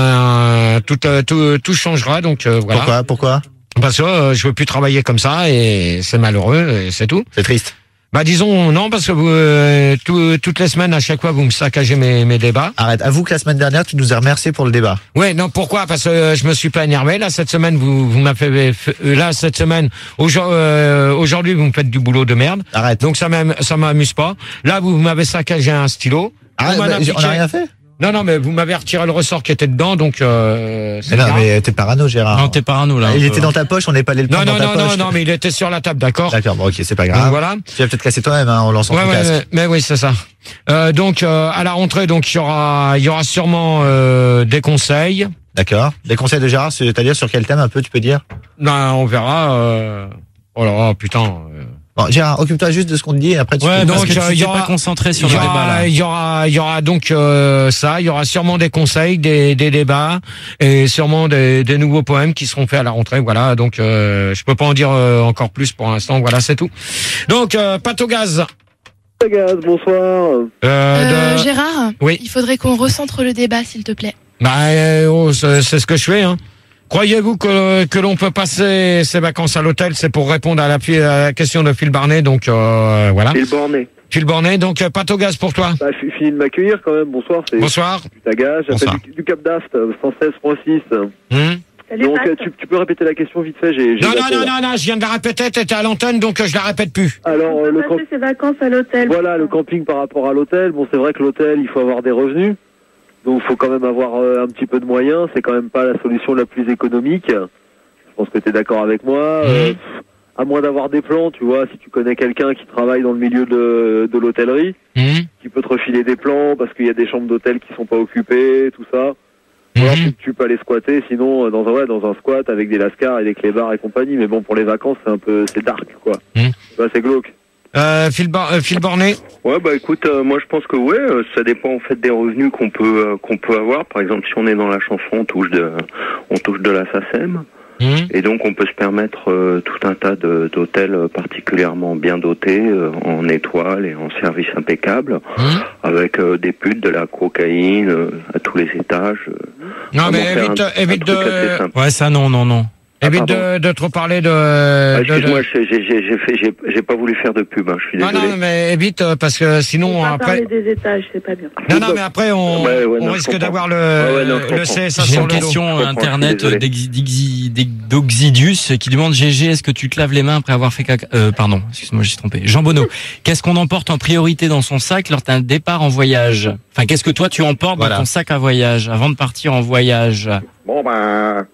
euh, tout, euh, tout tout changera donc euh, voilà. Pourquoi? Pourquoi? Parce que euh, je veux plus travailler comme ça et c'est malheureux et c'est tout. C'est triste. Bah disons non parce que vous euh, tout- toutes les semaines à chaque fois vous me saccagez mes, mes débats. Arrête. Avoue que la semaine dernière, tu nous as remercié pour le débat. Ouais non pourquoi parce que euh, je me suis pas énervé là cette semaine vous vous m'avez fait euh, là cette semaine aujourd'hui euh, aujourd'hui vous me faites du boulot de merde. Arrête. Donc ça m'am- ça m'amuse pas. Là vous m'avez saccagé un stylo. Arrête. Vous m'en bah, avez on piqué- n'a rien fait. Non non mais vous m'avez retiré le ressort qui était dedans donc euh, c'est Mais non, grave. mais t'es parano, Gérard. Non, t'es parano là. un Il peu. était dans ta poche. On n'est pas allé le Non prendre non dans ta non poche. non non mais il était sur la table d'accord. D'accord. Bon, ok, c'est pas Donc grave. voilà. Tu vas peut-être casser toi-même hein, en lançant Ouais, ton ouais, casque. mais, mais oui, c'est ça. Euh, donc euh, à la rentrée, donc il y aura, il y aura sûrement euh, des conseils. D'accord. Des conseils de Gérard, c'est-à-dire sur quel thème un peu, tu peux dire? Ben, on verra. Euh... Oh là là, putain. euh. Bon, Gérard, occupe-toi juste de ce qu'on te dit et après tu Ouais, peux- donc donc, tu euh, il y t'es aura- pas concentré sur Il y, le débat aura, là. il y aura, il y aura donc euh, ça. Il y aura sûrement des conseils, des, des débats et sûrement des, des nouveaux poèmes qui seront faits à la rentrée. Voilà. Donc euh, je peux pas en dire euh, encore plus pour l'instant. Voilà, c'est tout. Donc euh, Pâte au gaz. Gaz, bonsoir. Euh, Euh, de- Gérard, Oui. il faudrait qu'on recentre le débat, s'il te plaît. Bah, euh, oh, c'est c'est ce que je fais. Hein. Croyez-vous que, que l'on peut passer ses vacances à l'hôtel? C'est pour répondre à la, fi- à la question de Phil Barnet. Donc euh, voilà. Et le borné. Phil Barnet, donc euh, Pâte au gaz pour toi. Bah, f- fini de m'accueillir quand même. Bonsoir, c'est Bonsoir. Tagage. Bonsoir. J'appelle du, du Cap d'Aft, cent seize point six. Hum Donc euh, tu, tu peux répéter la question vite fait. J'ai, j'ai non, non, zappé, non, là. non, non, je viens de la répéter, t'étais à l'antenne, donc euh, je la répète plus. Alors euh, On le peut camp... passer ses vacances à l'hôtel. Voilà, le camping par rapport à l'hôtel. Bon, c'est vrai que l'hôtel, il faut avoir des revenus. Donc il faut quand même avoir euh, un petit peu de moyens. C'est quand même pas la solution la plus économique. Je pense que tu es d'accord avec moi. Euh, Mhm. pff, à moins d'avoir des plans, tu vois, si tu connais quelqu'un qui travaille dans le milieu de, de l'hôtellerie, Hum qui peut te refiler des plans parce qu'il y a des chambres d'hôtel qui sont pas occupées, tout ça. Ou alors Mhm. tu, tu peux aller squatter, sinon euh, dans un ouais, dans un squat avec des lascars et des clébards et compagnie. Mais bon, pour les vacances, c'est un peu c'est dark quoi. Mhm. Ouais, c'est glauque. Euh, Phil, Bar- euh, Phil Bornet. Ouais, bah écoute, euh, moi je pense que ouais, euh, ça dépend en fait des revenus qu'on peut euh, qu'on peut avoir. Par exemple, si on est dans la chanson, on touche de on touche de la SACEM. Hum Et donc on peut se permettre euh, tout un tas de- d'hôtels euh, particulièrement bien dotés, euh, en étoiles et en service impeccable, Hum avec euh, des putes, de la cocaïne euh, à tous les étages. euh, Non, mais vraiment faire évite, un- un évite truc assez de, simple. Ouais, ça non, non, non. évite pardon. de, de trop parler de. Ah, de- de- excuse-moi, j'ai j'ai- j'ai- j'ai fait, j'ai j'ai pas voulu faire de pub, hein, je suis Non, désolé. non, mais évite euh, parce que sinon On va après. parler des étages, c'est pas bien. Non, non, mais après on, Ouais, ouais, on non, je risque comprends. d'avoir le, Ouais, ouais, non, je le comprends. C S A J'ai sur une le dos. question Je comprends, internet je suis désolé. d'Ex- d'Exi- d'Ex- d'Oxydus qui demande G G, est-ce que tu te laves les mains après avoir fait caca euh, Pardon, excuse-moi, j'ai trompé. Jean Bonneau, qu'est-ce qu'on emporte en priorité dans son sac lors d'un départ en voyage? Enfin, qu'est-ce que toi tu emportes Voilà. dans ton sac à voyage avant de partir en voyage? Bon ben,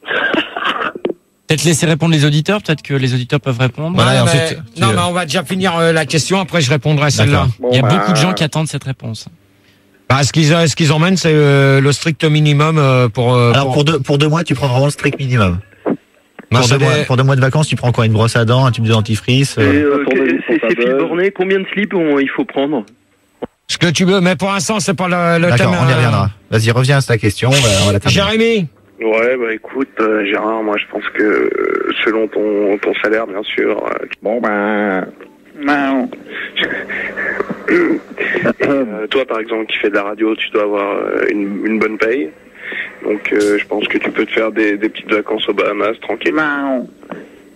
Peut-être laisser répondre les auditeurs, peut-être que les auditeurs peuvent répondre. Voilà, et Non, mais, ensuite, tu- non, mais on va déjà finir euh, la question. Après, je répondrai à celle-là. bon, Il y a ben, beaucoup de gens qui attendent cette réponse. Bah, ce qu'ils ce qu'ils emmènent, c'est euh, le strict minimum euh, pour. euh, Alors pour deux, pour deux mois, tu prends vraiment le strict minimum. Bah, pour, c'est deux mois, des- pour deux mois de vacances, tu prends quoi? Une brosse à dents, un tube de dentifrice et, euh, euh, Pour que- des c'est c'est Phil portables. Bornet, combien de slips on- il faut prendre? ce que tu veux, mais pour l'instant, c'est pas le, le thème. D'accord, on y euh, reviendra. Vas-y, reviens à ta question, on va, on va la terminer. Jérémy, Ouais, bah écoute, euh, Gérard, moi je pense que euh, selon ton, ton salaire, bien sûr. euh, bon ben. Non. Et, euh, toi, par exemple, qui fais de la radio, tu dois avoir euh, une, une bonne paye. Donc, euh, je pense que tu peux te faire des, des petites vacances aux Bahamas tranquillement.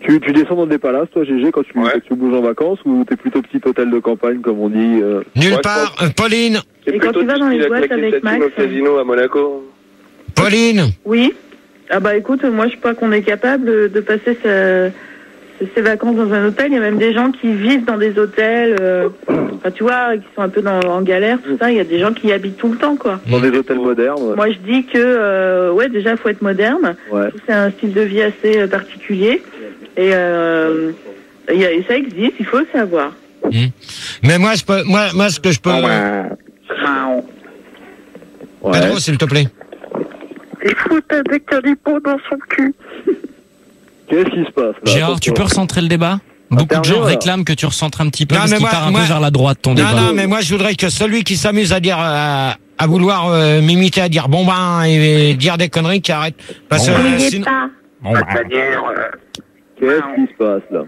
Tu, tu descends dans des palaces, toi, G G, quand tu, Ouais. quand tu bouges en vacances, ou t'es plutôt petit hôtel de campagne, comme on dit euh... Nulle Ouais, part. Euh, Pauline. Et quand tu vas dans les boîtes avec Max, au casino à Monaco. Pauline. oui. Ah bah écoute, moi je crois qu'on est capable de passer sa- ses vacances dans un hôtel. Il y a même des gens qui vivent dans des hôtels, euh, enfin tu vois, qui sont un peu dans, en galère, tout ça. Il y a des gens qui y habitent tout le temps, quoi. dans des hôtels modernes. Ouais. Moi je dis que, euh, ouais, déjà faut être moderne. Ouais. C'est un style de vie assez euh, particulier. Et, euh, il y a- et ça existe, il faut le savoir. Mais moi, je peux, moi, moi, ce que je peux. Ouais. Pedro, s'il te plaît. Il faut avec un lipo dans son cul. Qu'est-ce qui se passe là? Gérard, tu peux recentrer le débat? Beaucoup de gens Interview, réclament que tu recentres un petit peu Non, parce mais qu'il moi- part un moi- peu vers la droite ton Non, débat. non, mais moi, je voudrais que celui qui s'amuse à dire, euh, à vouloir euh, m'imiter, à dire bon ben, et dire des conneries, qui arrête. Parce que N'oubliez euh, sinon- pas. Bon, bah, Qu'est-ce qui se passe là?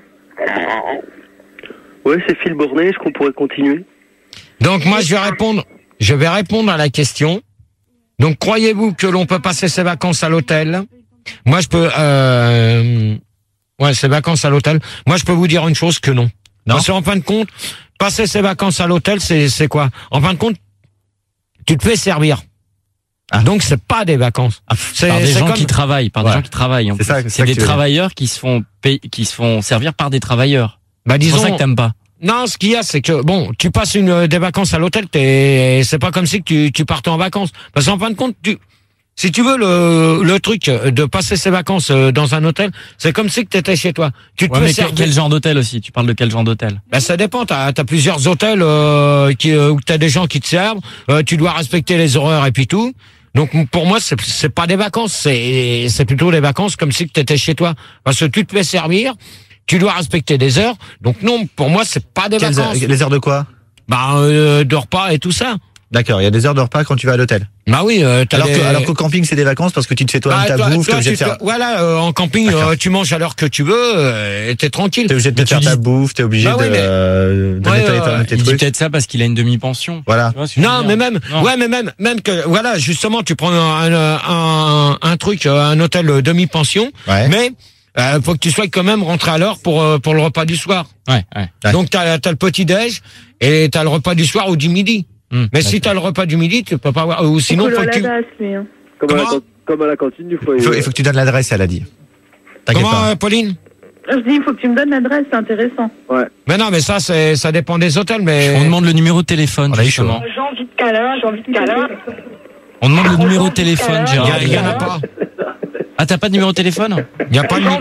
Ouais, c'est Phil Bornet, est-ce qu'on pourrait continuer? Donc moi, je vais répondre, je vais répondre à la question. Donc, croyez-vous que l'on peut passer ses vacances à l'hôtel? Moi, je peux, euh, ouais, ses vacances à l'hôtel. Moi, je peux vous dire une chose que non. Non. Parce qu'en fin de compte, passer ses vacances à l'hôtel, c'est, c'est quoi? En fin de compte, tu te fais servir. Ah. Donc, c'est pas des vacances. C'est, par des c'est gens comme- qui travaillent, par Ouais. des gens qui travaillent. en C'est plus. ça, c'est ça C'est que des tu veux dire. travailleurs qui se font payer, qui se font servir par des travailleurs. Bah, C'est disons. pour ça que t'aimes pas. Non, ce qu'il y a, c'est que bon, tu passes une euh, des vacances à l'hôtel, t'es, c'est pas comme si que tu, tu partais en vacances. Parce qu'en fin de compte, tu, si tu veux le, le truc de passer ses vacances euh, dans un hôtel, c'est comme si que t'étais chez toi. Tu te Ouais, fais mais quel, servir. quel genre d'hôtel aussi? Tu parles de quel genre d'hôtel? Ben, ça dépend. T'as, t'as plusieurs hôtels euh, qui, euh, où t'as des gens qui te servent. Euh, tu dois respecter les horaires et puis tout. Donc pour moi, c'est, c'est pas des vacances. C'est, c'est plutôt des vacances comme si que t'étais chez toi. Parce que tu te fais servir. Tu dois respecter des heures. Donc non, pour moi, c'est pas des Quelles vacances. heures- les heures de quoi? Bah, euh, de repas et tout ça. D'accord, il y a des heures de repas quand tu vas à l'hôtel. Bah oui, euh, t'as Alors, des... que, alors qu'au camping, c'est des vacances parce que tu te fais toi-même Bah, ta toi- bouffe, t'es toi, obligé de tu faire, te- Voilà, euh, en camping, D'accord. euh, tu manges à l'heure que tu veux euh, et t'es tranquille. t'es obligé de te Mais tu faire ta dis- bouffe, t'es obligé Bah oui, de, mais- euh, de Ouais, nettoyer ouais, ta- ouais. tes Il dit trucs. peut-être ça parce qu'il a une demi-pension. Voilà. Tu vois ce que je veux Non, dire mais même, Non. ouais, mais même, même que, voilà, justement, tu prends un, un, un, un truc, euh, un hôtel euh, demi-pension, Ouais. mais euh, faut que tu sois quand même rentré à l'heure pour euh, pour le repas du soir. Ouais, ouais. Ouais. Donc t'as t'as le petit déj et t'as le repas du soir ou du midi. Hum, Mais si t'as le repas du midi, tu peux pas avoir. Ou sinon, faut que tu. lui, hein. Comme à, la, Comment can- comme à la cantine du foyer. Il faut, il faut que tu donnes l'adresse, elle a dit. T'inquiète Comment, pas. euh, Pauline? Je dis, il faut que tu me donnes l'adresse, c'est intéressant. Mais non, mais ça, c'est ça dépend des hôtels, mais. On demande le numéro de téléphone, On a eu justement. J'ai envie de câlin, j'ai envie de câlin. On demande le numéro de téléphone, Il y, Gérard. a- il y en a pas. Ah, t'as pas de numéro de téléphone? Il y a pas de.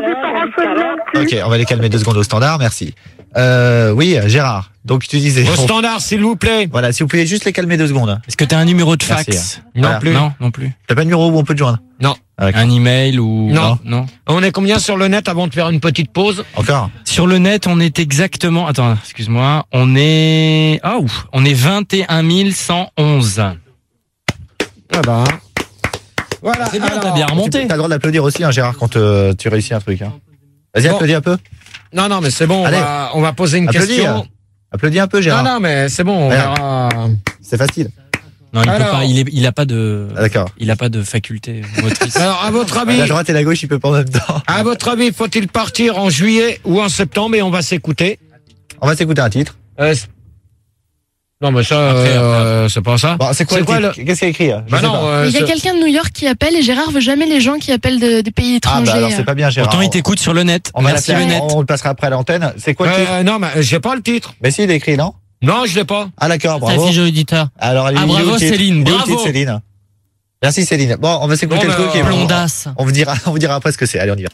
Ok, on va les calmer deux secondes au standard, merci. Euh, oui, Gérard. Donc tu disais. Au standard, s'il vous plaît. Voilà, si vous pouvez juste les calmer deux secondes. Est-ce que t'as un numéro de Merci, fax? Non Voilà. plus. Non, non plus. T'as pas de numéro où on peut te joindre? Non. Ah, d'accord. Un email ou Non. non. On est combien sur le net avant de faire une petite pause? Encore? Sur le net, on est exactement. Attends, excuse-moi. On est. Ah ouf, on est vingt et un mille cent onze. Ah bah. Voilà. C'est bien, alors- t'as bien remonté. T'as le droit d'applaudir aussi, hein, Gérard, quand euh, tu réussis un truc. Hein. Vas-y, Bon. applaudis un peu. Non, non, mais c'est bon. On Allez. va, on va poser une Applaudis. question. Applaudis un peu, Gérard. Non, non, mais c'est bon. On Regarde. verra. C'est facile. Non, il peut Alors. pas. Il, est, il a pas de. Ah, d'accord. Il a pas de faculté motrice. Alors, à votre avis, La droite et la gauche, il peut pas en même temps. à votre avis, faut-il partir en juillet ou en septembre? Et on va s'écouter. On va s'écouter un titre. Euh, c- non, mais ça, Après, euh, c'est pas ça. Bon, c'est quoi, C'est le quoi titre Qu'est-ce qu'il y a écrit là Je Bah sais non, pas. euh, Il y a c'est- quelqu'un de New York qui appelle et Gérard veut jamais les gens qui appellent de- des pays Ah étrangers. bah alors c'est pas bien, Gérard. Pourtant, il t'écoute sur le net. On va Merci l'appeler, le net. on, on le passera après à l'antenne. C'est quoi le titre Euh, non, mais j'ai pas le titre. Mais si, il est écrit, non Non, je l'ai pas. Ah d'accord, Sa bravo. fiche auditeur. Alors, il Ah, il est où bravo, le titre Céline, Il est où le bravo. titre, Céline. Merci Céline. Bon, on va s'écouter Bon, le bah, truc et on, Blondasse. on vous dira, on vous dira après ce que c'est. Allez, on y va.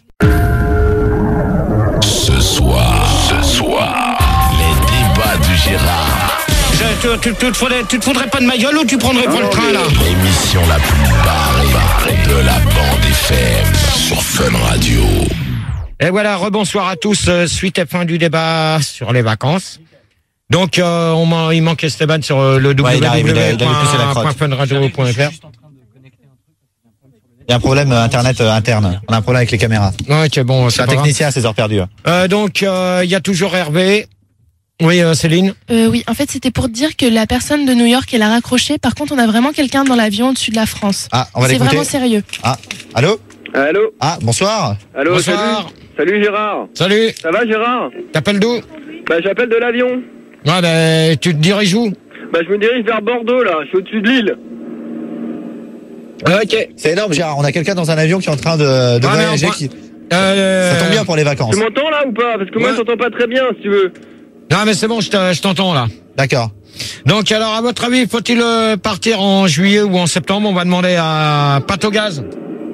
Ce soir, ce soir, les débats de Gérard. Tu, tu, tu, te faudrais, tu te foutrais pas de ma gueule ou tu prendrais pas le train, là? L'émission la plus barrée de la bande F M sur Fun Radio. Et voilà, rebonsoir à tous. euh, Suite et fin du débat sur les vacances. Donc, euh, on m'en- il manque Esteban sur euh, le Ouais, il arrive, il a- il a poussé la crotte. w w w point fun radio point f r. Il y a un problème euh, internet euh, interne. On a un problème avec les caméras. Ok, bon, C'est c'est un pas grave. technicien à ses heures perdues. Euh, donc, euh, il y a toujours Hervé. Oui, euh, Céline. Euh, oui, en fait, c'était pour dire que la personne de New York, elle a raccroché. Par contre, on a vraiment quelqu'un dans l'avion au-dessus de la France. Ah, on va C'est l'écouter. vraiment sérieux. Ah, allô Allô Ah, bonsoir. Allô, Bonsoir. salut Salut Gérard. Salut. Ça va Gérard? T'appelles d'où? Bah j'appelle de l'avion. Ouais, bah tu te diriges où? Bah je me dirige vers Bordeaux là, je suis au-dessus de l'île. Ok. C'est énorme, Gérard. On a quelqu'un dans un avion qui est en train de, de Ouais, mais voyager. enfin, Qui... Euh... Ça tombe bien pour les vacances. Tu m'entends là ou pas? Parce que moi Ouais. je t'entends pas très bien si tu veux. Non, mais c'est bon, je te- je t'entends là. D'accord. Donc, alors, à votre avis, faut-il euh, partir en juillet ou en septembre? On va demander à Patogaz.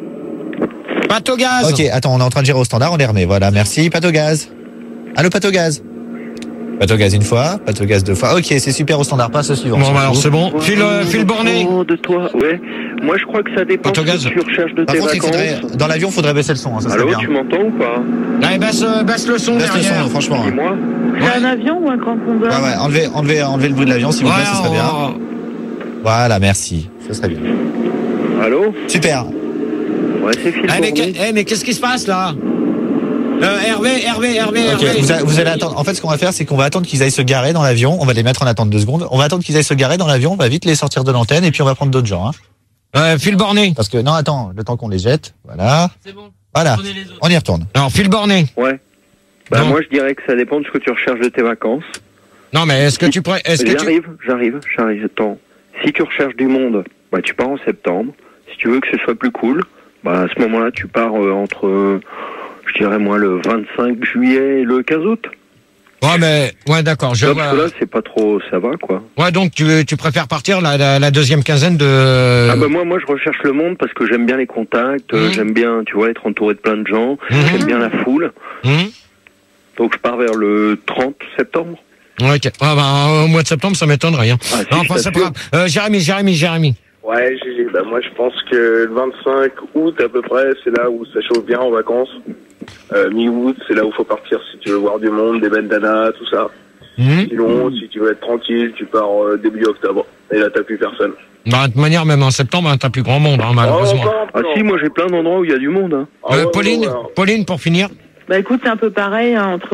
Patogaz. Ok, attends, on est en train de gérer au standard, on les remet. Voilà, merci. Patogaz. Allô, Patogaz. Patogaz une fois, Patogaz deux fois. Ok, c'est super au standard, passe au suivant. Bon, bah, alors c'est bon. Phil, euh, Phil Borné. De toi, ouais. Moi, je crois que ça dépend de ce que tu recherches de Par tes contre, il vacances. faudrait, dans l'avion, il faudrait baisser le son, hein, ça serait Allô, bien. tu m'entends ou pas? Allez, baisse, euh, baisse le son Baisse le derrière. son, franchement. Ouais, Dis-moi. C'est un avion ou un grand condor? ouais, enlevez, enlevez, enlevez le bruit de l'avion, s'il vous plaît, Ouais, ça serait bien. on- Voilà, merci. Ça serait bien. Allô? Super. Ouais, c'est Phil Eh, mais, Borné. que- eh, mais qu'est-ce qui se passe là? euh, Hervé, Hervé, Hervé, Ok, Hervé. vous, a- vous allez attendre. En fait, ce qu'on va faire, c'est qu'on va attendre qu'ils aillent se garer dans l'avion. On va les mettre en attente deux secondes. On va attendre qu'ils aillent se garer dans l'avion. On va vite les sortir de l'antenne et puis on va prendre d'autres gens. Hein. Euh, Phil Borné. Parce que non, attends, le temps qu'on les jette. Voilà. C'est bon. Voilà. Prenez les autres. On y retourne. Alors, Phil Borné. Ouais. Bah, Non. moi, je dirais que ça dépend de ce que tu recherches de tes vacances. Non, mais est-ce que tu pré... est-ce que tu... J'arrive, j'arrive, j'arrive. Attends. Si tu recherches du monde, bah, tu pars en septembre. Si tu veux que ce soit plus cool, bah, à ce moment-là, tu pars euh, entre, euh, je dirais, moi, le vingt-cinq juillet et le quinze août. Ouais, mais, ouais, d'accord, je Là, vois. parce que là, c'est pas trop, ça va, quoi. Ouais, donc tu, tu préfères partir la, la, la deuxième quinzaine de... Ah bah moi, moi, je recherche le monde parce que j'aime bien les contacts, euh, Mhm. j'aime bien, tu vois, être entouré de plein de gens, Mhm. j'aime bien la foule. Hum Donc, je pars vers le trente septembre. Ok. Ah bah, au mois de septembre, ça m'étonnerait. Hein. Ah, si, non, je enfin, c'est pas t'assure. grave. Euh, Jérémy, Jérémy, Jérémy. Ouais, Gigi, bah moi je pense que le vingt-cinq août à peu près, c'est là où ça chauffe bien en vacances. Euh, mi-août, c'est là où faut partir si tu veux voir du monde, des bandanas, tout ça. Hum Sinon, si tu veux être tranquille, tu pars euh, début octobre. Et là, t'as plus personne. Bah, de toute manière, même en septembre, hein, t'as plus grand monde, hein, malheureusement. Oh, encore un Ah peu, si, non. moi, j'ai plein d'endroits où il y a du monde. Hein. Ah Euh, ouais, Pauline, ouais, ouais. Pauline, pour finir. Bah écoute, c'est un peu pareil, hein, entre,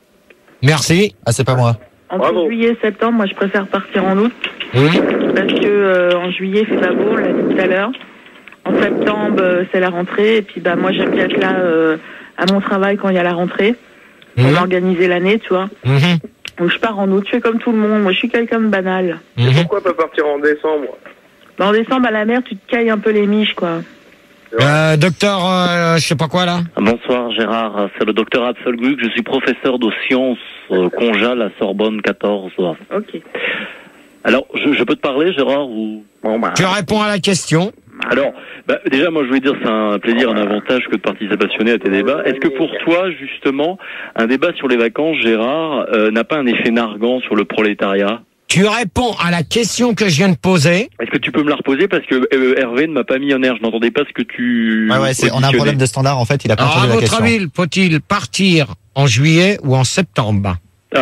Merci. Ah, c'est pas moi. entre Bravo. juillet et septembre, moi je préfère partir en août, Hum parce que euh, en juillet c'est pas beau, on l'a dit tout à l'heure. En septembre, euh, c'est la rentrée, et puis bah moi j'aime bien être là euh, à mon travail quand il y a la rentrée, pour Mhm. organiser l'année, tu vois. Mhm. Donc je pars en août, je fais comme tout le monde, moi je suis quelqu'un de banal. Mhm. Pourquoi pas partir en décembre? Bah, en décembre à la mer, tu te cailles un peu les miches, quoi. Euh, docteur, euh, je sais pas quoi, là. Bonsoir Gérard, c'est le docteur Absolguc, je suis professeur de sciences euh, congales à Sorbonne quatorze. Ok. Alors, je, je peux te parler Gérard ou... Bon, bah, Tu réponds à la question. Alors, bah, déjà moi je voulais dire c'est un plaisir, un avantage que de participer passionné à tes débats. Est-ce que pour toi justement, un débat sur les vacances Gérard, euh, n'a pas un effet narguant sur le prolétariat? Tu réponds à la question que je viens de poser. Est-ce que tu peux me la reposer parce que euh, Hervé ne m'a pas mis en air, je n'entendais pas ce que tu... Ouais, ouais, c'est, on a un auditionnais. problème de standard, en fait, il a pas Alors, à entendu la votre question. avis, faut-il partir en juillet ou en septembre?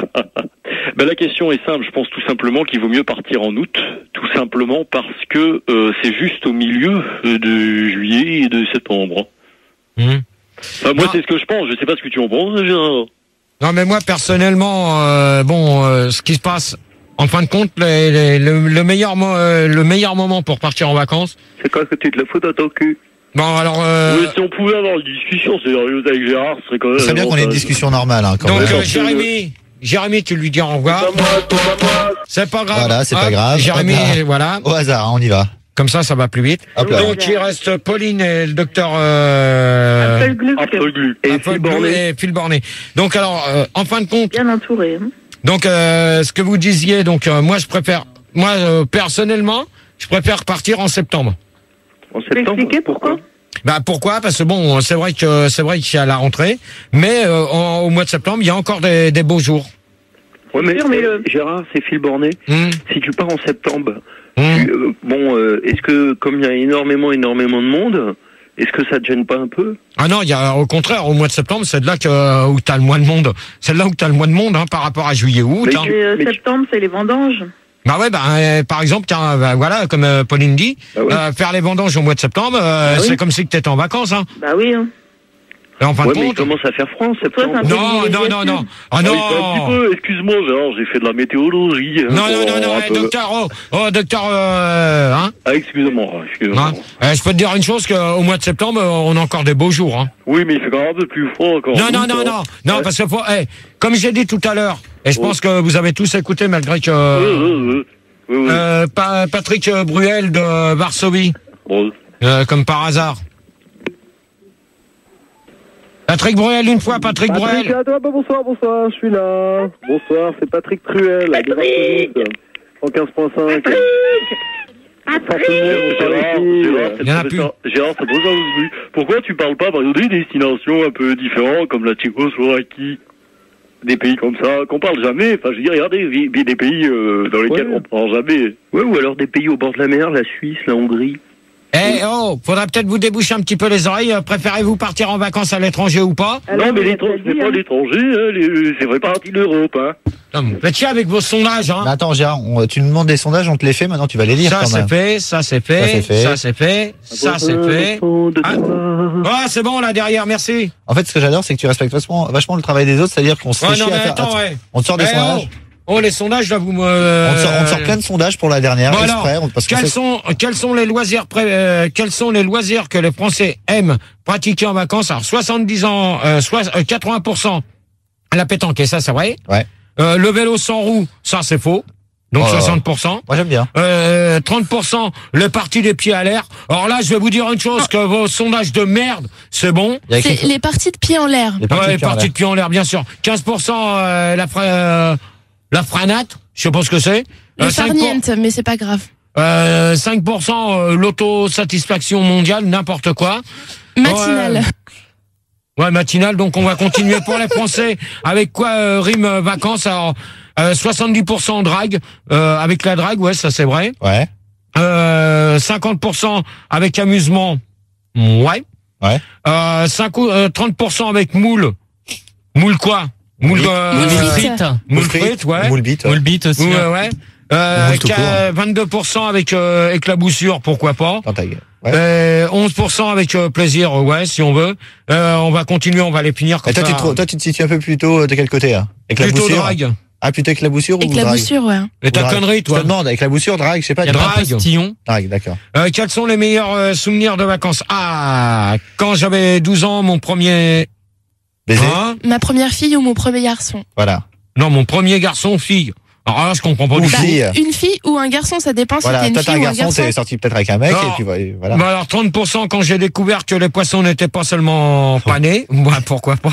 Ben, la question est simple, je pense tout simplement qu'il vaut mieux partir en août, tout simplement parce que euh, c'est juste au milieu euh, de juillet et de septembre. Hum. Enfin, moi Non. c'est ce que je pense, je sais pas ce que tu en penses Gérard. Non, mais moi, personnellement, euh, bon, euh, ce qui se passe, en fin de compte, les- les- le, le meilleur, mo- euh, le meilleur moment pour partir en vacances. c'est quoi que tu te le fous dans ton cul? Bon, alors, euh, Oui, si on pouvait avoir une discussion sérieuse avec Gérard, ce serait quand même... Ce serait bien qu'on ait une avantage. discussion normale, hein, quand donc, même. euh, Jérémy, Jérémy, tu lui dis au revoir. C'est pas moi, c'est pas moi. C'est pas grave. Voilà, c'est pas Hop, grave. Jérémy, Hop là. voilà. Au hasard, hein, on y va. Comme ça, ça va plus vite. Hop là. Donc, il reste Pauline et le docteur euh, Absolument. Absolu. Et Apple Phil Blue Borné. et Phil Borné. Donc, alors, euh, en fin de compte, Bien entouré. Hein. donc, euh, ce que vous disiez, donc, euh, moi, je préfère, moi, euh, personnellement, je préfère partir en septembre. En Tu peux septembre. expliquer pourquoi? Bah pourquoi? Parce que bon, c'est vrai que c'est vrai qu'il y a la rentrée, mais euh, en- au mois de septembre, il y a encore des, des beaux jours. Ouais, mais, sûr, mais le- Gérard, c'est Phil Borné. Hum, Si tu pars en septembre, hum. tu- euh, bon, euh, est-ce que comme il y a énormément, énormément de monde, est-ce que ça te gêne pas un peu? Ah non, il y a au contraire, au mois de septembre, c'est de là que où t'as le moins de monde. C'est de là où t'as le moins de monde hein, par rapport à juillet août. Mais Hein. tu- Et, euh, mais tu- septembre, c'est les vendanges. Bah ouais, bah euh, par exemple, tiens, bah, voilà, comme euh, Pauline dit, Bah ouais. euh, faire les vendanges au mois de septembre, euh, Bah oui. c'est comme si que t'étais en vacances. Hein. Bah oui. Hein. Et en fin Ouais, de mais il compte. commence à faire froid en septembre. Non, non, non, non. Ah non. Oui, un petit peu, excuse-moi, Gérard, j'ai fait de la météorologie. Non, hein, non, non, un non, eh, peu. docteur, oh, oh, docteur, euh, hein. Ah, excuse-moi, excuse-moi. Hein Eh, je peux te dire une chose, qu'au mois de septembre, on a encore des beaux jours, hein. Oui, mais il fait quand même un peu plus froid encore. Non, non, non, non, non, Ouais. parce que faut, eh, comme j'ai dit tout à l'heure, et je Oui. pense que vous avez tous écouté malgré que, Oui, oui, oui. Oui, oui. euh, Pa- Patrick Bruel de Varsovie, Bon. euh, comme par hasard. Patrick Bruel, une fois, Patrick Patrick, Bruel. à toi, bah, bonsoir, bonsoir, je suis là. Bonsoir, c'est Patrick Truel, à Patrick cent quinze point cinq. Gérard, Il y en a plus. Gérard, c'est pour ça que je- pourquoi tu parles pas par exemple, des destinations un peu différentes comme la Tchécoslovaquie, des pays comme ça qu'on parle jamais. Enfin, je veux dire, regardez des, des pays euh, dans lesquels Ouais. on parle jamais. Ouais, ou alors des pays au bord de la mer, la Suisse, la Hongrie. Eh, oh, faudra peut-être vous déboucher un petit peu les oreilles. Euh, Préférez-vous partir en vacances à l'étranger ou pas? non, mais l'étranger, c'est pas l'étranger, hein, les- c'est vrai partie de l'Europe, hein. Non, mais faites chier avec vos sondages, hein. Mais attends, Gérard, on- tu nous demandes des sondages, on te les fait, maintenant tu vas les lire Ça quand c'est même. fait, ça c'est fait, Ça, c'est fait. ça c'est fait, ça c'est fait. Ah, ah, c'est bon là derrière, merci. En fait, ce que j'adore, c'est que tu respectes vachement, vachement le travail des autres, c'est-à-dire qu'on se fait Ouais, non chier mais à faire. attends, Attends, ouais. On te sort des Eh, sondages. oh, oh, les sondages là, vous me. On te sort, on te sort plein de sondages pour la dernière, Bon, exprès, alors, on- parce que quels c'est- sont quels sont les loisirs pré- euh, quels sont les loisirs que les Français aiment pratiquer en vacances? Alors soixante-dix ans, euh, soix- euh, quatre-vingts pour cent la pétanque, et ça c'est vrai. Ouais. Euh, le vélo sans roue, ça c'est faux. Donc Oh. soixante pour cent. Moi j'aime bien. Euh, trente pour cent le parti des pieds à l'air. Alors là, je vais vous dire une chose, que vos sondages de merde, c'est bon. C'est les parties de pied en l'air. Les parties Ouais, de pied en parties l'air. de pied en l'air, bien sûr. quinze pour cent euh, la, fra- euh, la franate, je sais pas ce que c'est. Le Euh, cinq pour- farniente, mais c'est pas grave. euh, cinq pour cent euh, l'autosatisfaction mondiale, n'importe quoi. Matinale. Ouais, ouais, matinale, donc on va continuer pour les Français. Avec quoi euh, rime euh, vacances? Alors, euh, soixante-dix pour cent drague, euh, avec la drague, ouais, ça c'est vrai. Ouais. Euh, cinquante pour cent avec amusement, ouais. Ouais. Euh, cinq, euh, trente pour cent avec moule. Moule quoi? Moule, euh, Moule euh, frites. Moule frites, ouais. Moule bite. Moule bite aussi. Ouais, hein. ouais. Euh, Moule tout qu'à- court. vingt-deux pour cent avec euh, éclaboussure, pourquoi pas. Dans ta gueule. Ouais. Euh, onze pour cent avec euh, plaisir, ouais, si on veut. Euh, on va continuer, on va les finir comme Et toi, ça. tu te, toi, tu te situes un peu plutôt euh, de quel côté, hein? Plutôt Éclaboussure drague. Ah, plutôt éclaboussure ou drague? Éclaboussure, ouais. Et Ou ta drague connerie, Je toi. te demande, éclaboussure, drague, je sais pas. Il y a tu- pas Drague. un postillon. Drague, d'accord. Euh, quels sont les meilleurs euh, souvenirs de vacances? Ah, quand j'avais douze ans, mon premier... Baiser. Hein Ma première fille ou mon premier garçon? Voilà. Non, mon premier garçon, fille. Alors là, je comprends pas Ou du tout. fille. Une fille ou un garçon, ça dépend si Voilà, t'es une toi t'es fille un ou un garçon, garçon. t'es sorti peut-être avec un mec, Non. et puis voilà. Bah alors trente pour cent quand j'ai découvert que les poissons n'étaient pas seulement panés, moi pourquoi pas.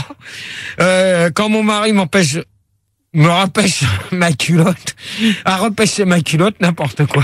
Euh, quand mon mari m'empêche, me repêche ma culotte, à repêcher ma culotte, n'importe quoi.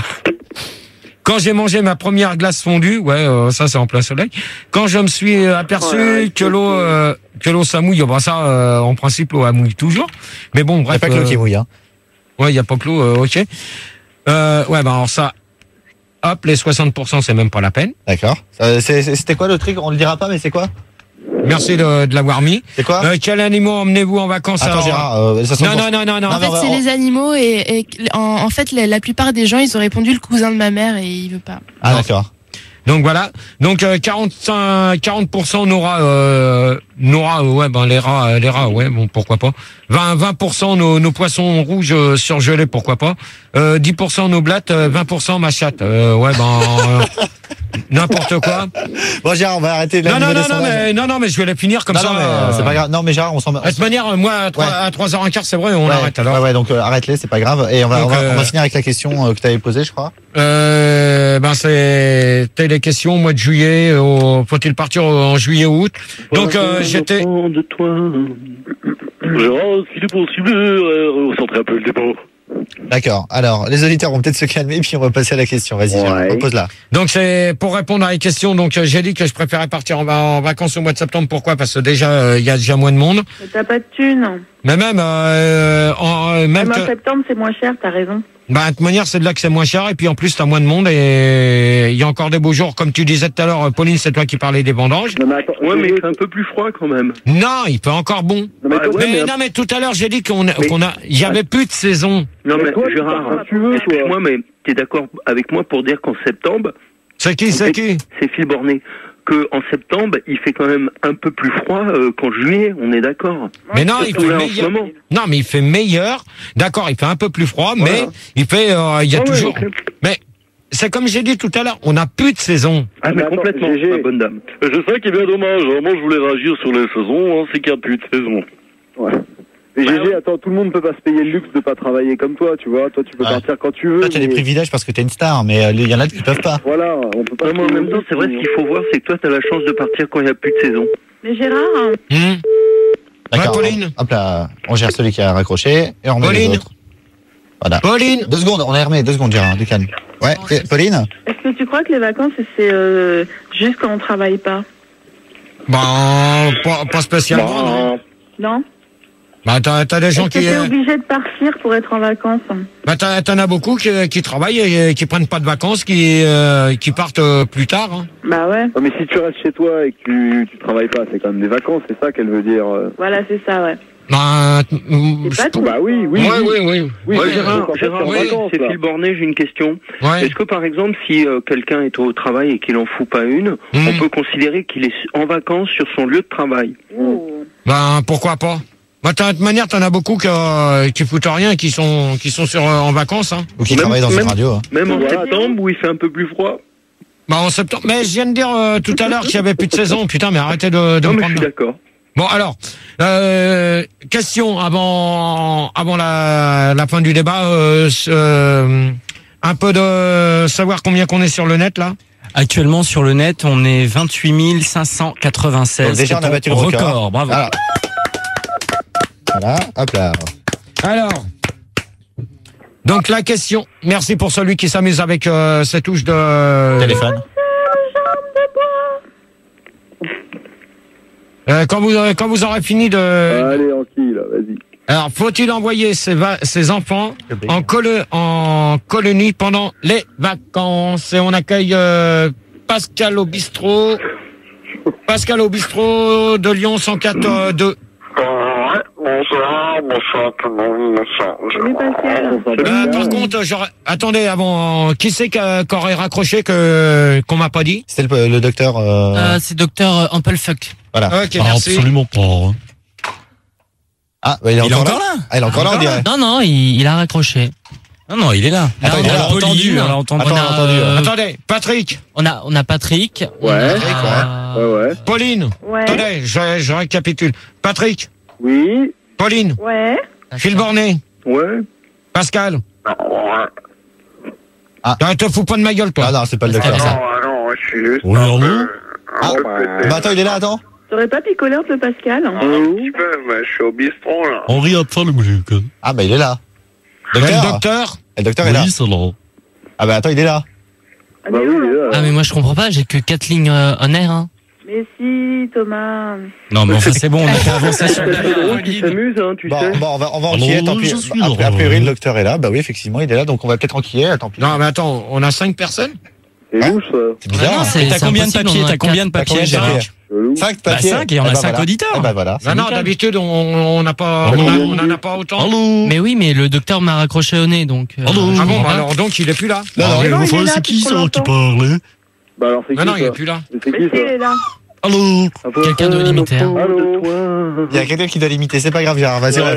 Quand j'ai mangé ma première glace fondue, ouais, euh, ça c'est en plein soleil. Quand je me suis aperçu Ouais, que l'eau, euh, que l'eau ça mouille, bah ça, euh, en principe l'eau elle mouille toujours. Mais bon, Il n'y bref. a pas que l'eau euh, qui mouille, hein. Ouais, il y a pas que l'eau, euh, ok. Euh, ouais, bah alors ça, hop, les soixante pour cent c'est même pas la peine. D'accord. Ça, c'est- c'est- C'était quoi le truc? On le dira pas, mais c'est quoi? Merci de, de l'avoir mis. C'est quoi? Euh, quel animaux emmenez-vous en vacances? Attends, alors Gérard, euh, ça Non, non, non, non, non. En fait, c'est les animaux et, et en, en fait, la, la plupart des gens, ils ont répondu le cousin de ma mère et il veut pas. Ah, d'accord. Donc voilà. Donc euh, quarante-cinq, quarante pour cent nos rats, euh, nos rats, euh, ouais, ben les rats, euh, les rats, ouais, bon, pourquoi pas. vingt, vingt pour cent nos, nos poissons rouges euh, surgelés, pourquoi pas. Euh, dix pour cent nos blattes, euh, vingt pour cent ma chatte. Euh, ouais, ben euh, n'importe quoi. Bon, Gérard, on va arrêter de Non, non, non, non, mais non, non, mais je vais les finir comme non, ça. non, mais, euh, c'est pas grave. Non, mais Gérard, on s'en. De toute manière, moi, à trois, Ouais. à trois heures quinze, c'est vrai, on ouais, arrête alors. Ouais, ouais, donc euh, arrête-les, c'est pas grave. Et on va, Donc, on va, euh, on va finir avec la question euh, que tu avais posée, je crois. Euh, ben c'était les questions au mois de juillet. Au, faut-il partir en juillet ou août? Donc euh, j'étais. De toi. Gérard, s'il est possible, euh, recentrer un peu le débat. D'accord. Alors, les auditeurs vont peut-être se calmer, puis on va passer à la question. Vas-y, Gérard, repose-la. Donc c'est pour répondre à les questions. Donc euh, j'ai dit que je préférais partir en, en vacances au mois de septembre. Pourquoi? Parce que déjà euh, il y a déjà moins de monde. Mais t'as pas de thunes. Mais même euh, en, euh, même Même en que, septembre, c'est moins cher, t'as raison. bah, de toute manière c'est de là que c'est moins cher et puis en plus t'as moins de monde et il y a encore des beaux jours comme tu disais tout à l'heure. Pauline, c'est toi qui parlais des vendanges. Non, mais attends, ouais, mais il fait un peu plus froid quand même. Non, il peut encore bon. Non, mais, toi, mais, mais- non mais tout à l'heure j'ai dit qu'on Mais- qu'on a, il y avait plus de saison. Non, mais, Mais toi, tu Gérard, pars quand tu veux, toi. excuse-moi, mais t'es d'accord avec moi pour dire qu'en septembre, C'est qui, c'est qui? c'est Phil Bornet. que en septembre, il fait quand même un peu plus froid euh, qu'en juillet, on est d'accord. Mais non, il Surtout fait là, en ce meilleur. moment. Non, mais il fait meilleur. D'accord, il fait un peu plus froid, mais Voilà. il fait, euh, il y a Ah ouais, toujours. ok. Mais c'est comme j'ai dit tout à l'heure, on n'a plus de saison. Ah, mais attends, complètement, G G. ma bonne dame. Je sais qu'il est bien dommage. Moi, je voulais réagir sur les saisons. Hein, c'est qu'il n'y a plus de saison. Ouais. Mais G G, attends, tout le monde peut pas se payer le luxe de pas travailler comme toi, tu vois. Toi, tu peux Ouais. partir quand tu veux. Toi, tu as des mais- privilèges parce que t'es une star, mais euh, il y en a qui peuvent pas. Voilà, on peut pas. Ouais, se mais en payer même le temps, luxe, c'est vrai, ce qu'il faut voir, c'est que toi, tu as la chance de partir quand il n'y a plus de saison. Mais Gérard, hein, Hum. D'accord. Ouais, Pauline. Hop là, on gère celui qui a raccroché et on remet les Pauline. autres. Voilà. Pauline. Deux secondes, on est remis, deux secondes, Gérard, du calme. Ouais, c'est- Pauline. est-ce que tu crois que les vacances, c'est euh, juste quand on travaille pas? Bah, pas, pas spécialement. non. Non? Bah, t'as, t'as des gens Est-ce que qui, t'es euh, obligé de partir pour être en vacances? bah, t'as, t'en as beaucoup qui, qui travaillent et qui prennent pas de vacances, qui, euh, qui partent euh, plus tard. Hein. Bah ouais, Ouais, mais si tu restes chez toi et que tu, tu travailles pas, c'est quand même des vacances, c'est ça qu'elle veut dire. euh. voilà, c'est ça, ouais. Bah, t- mm, C'est pas tout. Bah oui, oui. oui, oui. oui, oui. Oui, Ouais, mais Gérard, en fait, Gérard, t'es en oui, vacances, c'est là. Phil Bornet, j'ai une question. Ouais. Est-ce que par exemple, si euh, quelqu'un est au travail et qu'il en fout pas une, Hmm. on peut considérer qu'il est en vacances sur son lieu de travail? Oh. Ben pourquoi pas. Bah, t'as- de toute manière, t'en as beaucoup qui, euh, qui foutent rien, qui sont, qui sont sur, euh, en vacances. Hein. Ou qui Même- travaille dans même- une radio. hein. Même en Voilà. septembre où il fait un peu plus froid? Bah en septembre. Mais je viens de dire euh, tout à l'heure qu'il y avait plus de saison. Putain, mais arrêtez de, de Non, me mais je prendre. suis d'accord. Bon alors, euh, question avant, avant la, la fin du débat. Euh, ce- euh, un peu de savoir combien qu'on est sur le net là. Actuellement sur le net, on est vingt-huit mille cinq cent quatre-vingt-seize. Donc déjà, on a C'est battu ton le record. Bravo. Voilà. Voilà, hop là. Alors, donc la question. Merci pour celui qui s'amuse avec euh, ces touches de Téléphone. Euh, quand vous quand vous aurez fini de. Allez, Anki, là, vas-y. Alors, faut-il envoyer ses, va- ses enfants en, colo- en colonie pendant les vacances? Et on accueille euh, Pascal au bistrot. Pascal au bistrot de Lyon cent quatre deux. Bonsoir, bonsoir tout le monde, bonsoir. Salut Pascal. Euh, par contre, j'aurais- attendez, avant, qui c'est qu'a- qu'aurait raccroché que qu'on m'a pas dit? C'était le, le docteur. Euh... Euh, c'est docteur Amplefuck. Voilà. Ok, merci. pas. Ah, bah, il est Il est encore, encore là. là Ah, il est encore là, on dirait. Non, non, il, il a raccroché. Non, non, il est là. Attends, Là, il est on a là. Pauline, entendu, on l'a entendu. Attends, on on a, a entendu, euh, Attendez, Patrick, on a, on a Patrick. on Ouais. a- Patrick, ouais. Ouais, ouais. Pauline. Ouais. Attendez, je, je récapitule. Patrick, Oui. Pauline, Ouais. Phil Bornet, Ouais. Pascal. Ah. Ah, te fous pas de ma gueule, toi. Ah non, c'est pas le docteur, ça. Non, non, je suis juste. Oui, un allô peu- Ah, un peu pété. bah attends, il est là, attends. T'aurais pas picolé un peu Pascal? hein? Un petit peu, mais je suis au bistrot là. Henri a pas le musique. Ah, bah il est là. Le Docteur. docteur. Le docteur est là. ça là. Ah, bah attends, il est là. Ah, Bah mais oui, non, il est là. Ah, mais moi je comprends pas, j'ai que quatre lignes euh, en air. Hein. Mais si, Thomas. Non, mais enfin, c'est bon, on a fait avancer sur C'est drôle qu'il s'amuse, hein, tu Bon, sais. bon, on va, on va Alors, enquiller, tant pis. je suis A, heureux. a priori, le docteur est là. Bah oui, effectivement, il est là, donc on va peut-être enquiller, tant pis. Non, mais attends, on a cinq personnes. C'est louche, ça. C'est bizarre. Ah non, c'est- Et t'as c'est combien de impossible, papiers on en a T'as combien de T'as papiers, combien de Gérard papiers Chelou. Cinq Bah, papiers. cinq, et on Eh a bah, cinq voilà. auditeurs. Eh bah voilà. Non, non, nickel. d'habitude, on on n'a pas, Allô. on a- on en a pas autant. Allô. Mais oui, mais le docteur m'a raccroché au nez, donc. euh, Allô. je Ah bon, comprends bah pas. alors donc il est plus là. Non, non, Mais non, il est là, c'est qui depuis ça trop qui longtemps. parle Bah alors, c'est Non, qui, non, il ça est plus là. Mais c'est Mais qui, si, il ça est là. Allô. Ah, faut- Quelqu'un doit l'imiter. hein. Allô. Il y a quelqu'un qui doit l'imiter, c'est pas grave, Gérard. Vas-y, Ouais, ref.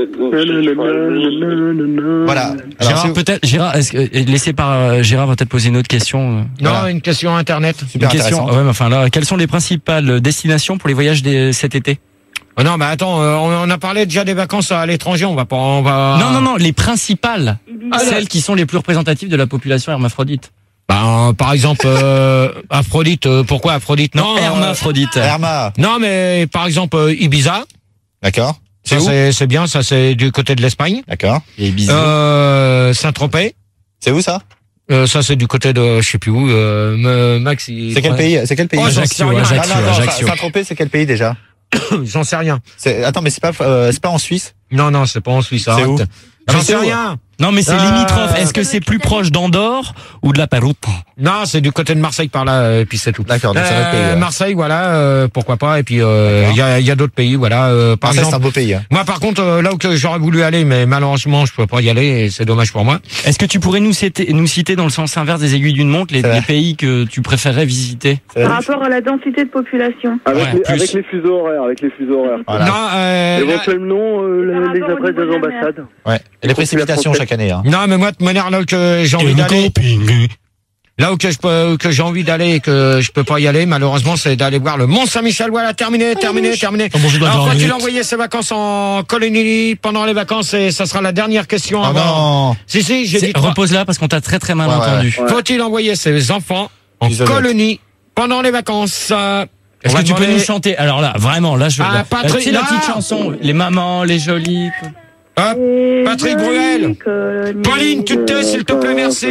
je- Voilà. Alors, Gérard, c'est- peut-être, Gérard, est-ce que, et laissez par, euh, Gérard va peut-être poser une autre question. euh. Non, Voilà. une question internet. Super Une question. intéressant. Ouais, mais enfin là, quelles sont les principales destinations pour les voyages des- cet été? Oh non, mais attends, euh, on on a parlé déjà des vacances à l'étranger. On va pas, on va. Non, non, non, les principales. Ibiza. Celles qui sont les plus représentatives de la population hermaphrodite. Bah, par exemple, euh, Aphrodite. euh, pourquoi Aphrodite? Non, euh, hermaphrodite. Herma. non, mais par exemple euh, Ibiza. D'accord. C'est Ça où c'est c'est bien. Ça c'est du côté de l'Espagne. D'accord. Et bisous. Euh, Saint-Tropez. C'est où ça? Euh, ça c'est du côté de je sais plus où. Euh, me- Max. il- C'est quel pays? C'est quel pays? Oh, j'en sais rien. Ajaccio, Ah, non, non, Ajaccio. Saint-Tropez, c'est quel pays déjà? J'en sais rien. C'est- Attends, mais c'est pas, euh, c'est pas en Suisse? Non, non, c'est pas en Suisse. C'est arrête. où J'en sais rien. Non, mais c'est Euh, limitrophe. Est-ce que c'est plus proche d'Andorre ou de la Pérouse? Non, c'est du côté de Marseille par là, et puis c'est tout. D'accord, donc c'est notre pays. Euh, ouais. Marseille, voilà, euh, pourquoi pas. Et puis euh, il y a, il y a d'autres pays, voilà. Euh, par Marseille, c'est un exemple, beau pays. Hein. moi, par contre, euh, là où que j'aurais voulu aller, mais malheureusement, je peux pas y aller, et c'est dommage pour moi. Est-ce que tu pourrais nous citer, nous citer dans le sens inverse des aiguilles d'une montre les, C'est vrai. les pays que tu préférerais visiter? Par rapport à la densité de population. Avec, Ouais, les, plus. avec les fuseaux horaires, avec les fuseaux horaires. Voilà. Non, euh, Éventuellement, euh, Par les, les rapport au adresses niveau des de la mer. ambassades. Ouais. Et les précipitations chaque année. Hein. non, mais moi, de manière là où que j'ai envie d'aller, là où que je peux, que j'ai envie d'aller et que je peux pas y aller, malheureusement, c'est d'aller voir le Mont Saint-Michel. Voilà, terminé, terminé, terminé. Alors, quand il a envoyé ses vacances en colonie pendant les vacances, et ça sera la dernière question Oh avant. non. Si, si, j'ai C'est- dit trois. Repose-la parce qu'on t'a très très mal Ouais, ouais, entendu. ouais. Faut-il envoyer ses enfants en Isolette. colonie pendant les vacances? Euh, Est-ce on que va tu peux demander- nous chanter? Alors là, vraiment, là, je. Ah, là, Patrick, tu sais, la là. petite chanson, les mamans, les jolies. Hop, Patrick Bruel. Pauline, tu te tais, s'il te plaît, merci.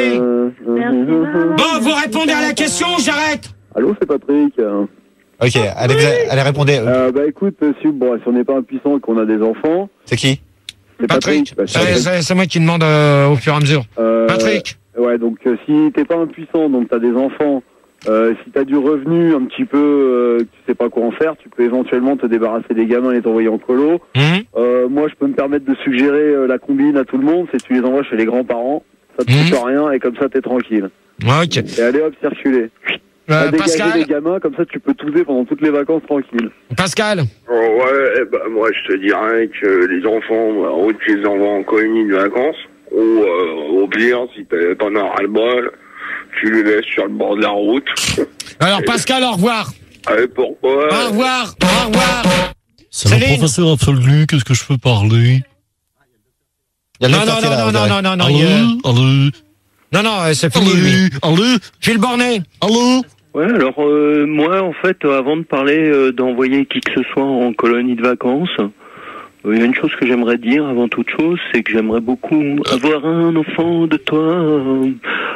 Bon, vous répondez à la question, j'arrête. Allô, c'est Patrick. Ok, allez, vous- allez répondez. Euh, bah écoute, si, bon, si on n'est pas impuissant et qu'on a des enfants, C'est qui? c'est Patrick, Patrick. Bah, c'est c'est- c'est moi qui demande euh, au fur et à mesure. Euh, Patrick. Ouais, donc euh, si t'es pas impuissant, donc t'as des enfants, euh, si t'as du revenu un petit peu, euh, que tu sais pas quoi en faire, tu peux éventuellement te débarrasser des gamins et les envoyer en colo. Hum Euh, moi, je peux me permettre de suggérer euh, la combine à tout le monde, c'est tu les envoies chez les grands-parents, ça te Mhm. coûte rien et comme ça t'es tranquille. Ok. Et allez hop, circuler. Euh, T'as dégagé Pascal, les gamins, comme ça tu peux tousser pendant toutes les vacances tranquille. Pascal. Oh, ouais, eh ben, moi je te dirais que les enfants, bah, en haut, tu les envoies en colonie de vacances, ou euh, au pire, si t'as- t'en as ras-le-bol, tu les laisses sur le bord de la route. Alors Pascal, au revoir. Allez, pourquoi Au revoir. Au revoir. C'est le Céline. professeur absolu, qu'est-ce que je peux parler? Il y a le Non, docteur non, qui est là, non, vous non, verrez. non, non, non, Allô? il y a- Allô? non, non, euh, c'est fini, lui. Allô? Phil Bornet. Allô? Ouais, alors euh, moi, en fait, euh, avant de parler euh, d'envoyer qui que ce soit en colonie de vacances, euh, il y a une chose que j'aimerais dire avant toute chose, c'est que j'aimerais beaucoup avoir un enfant de toi. euh,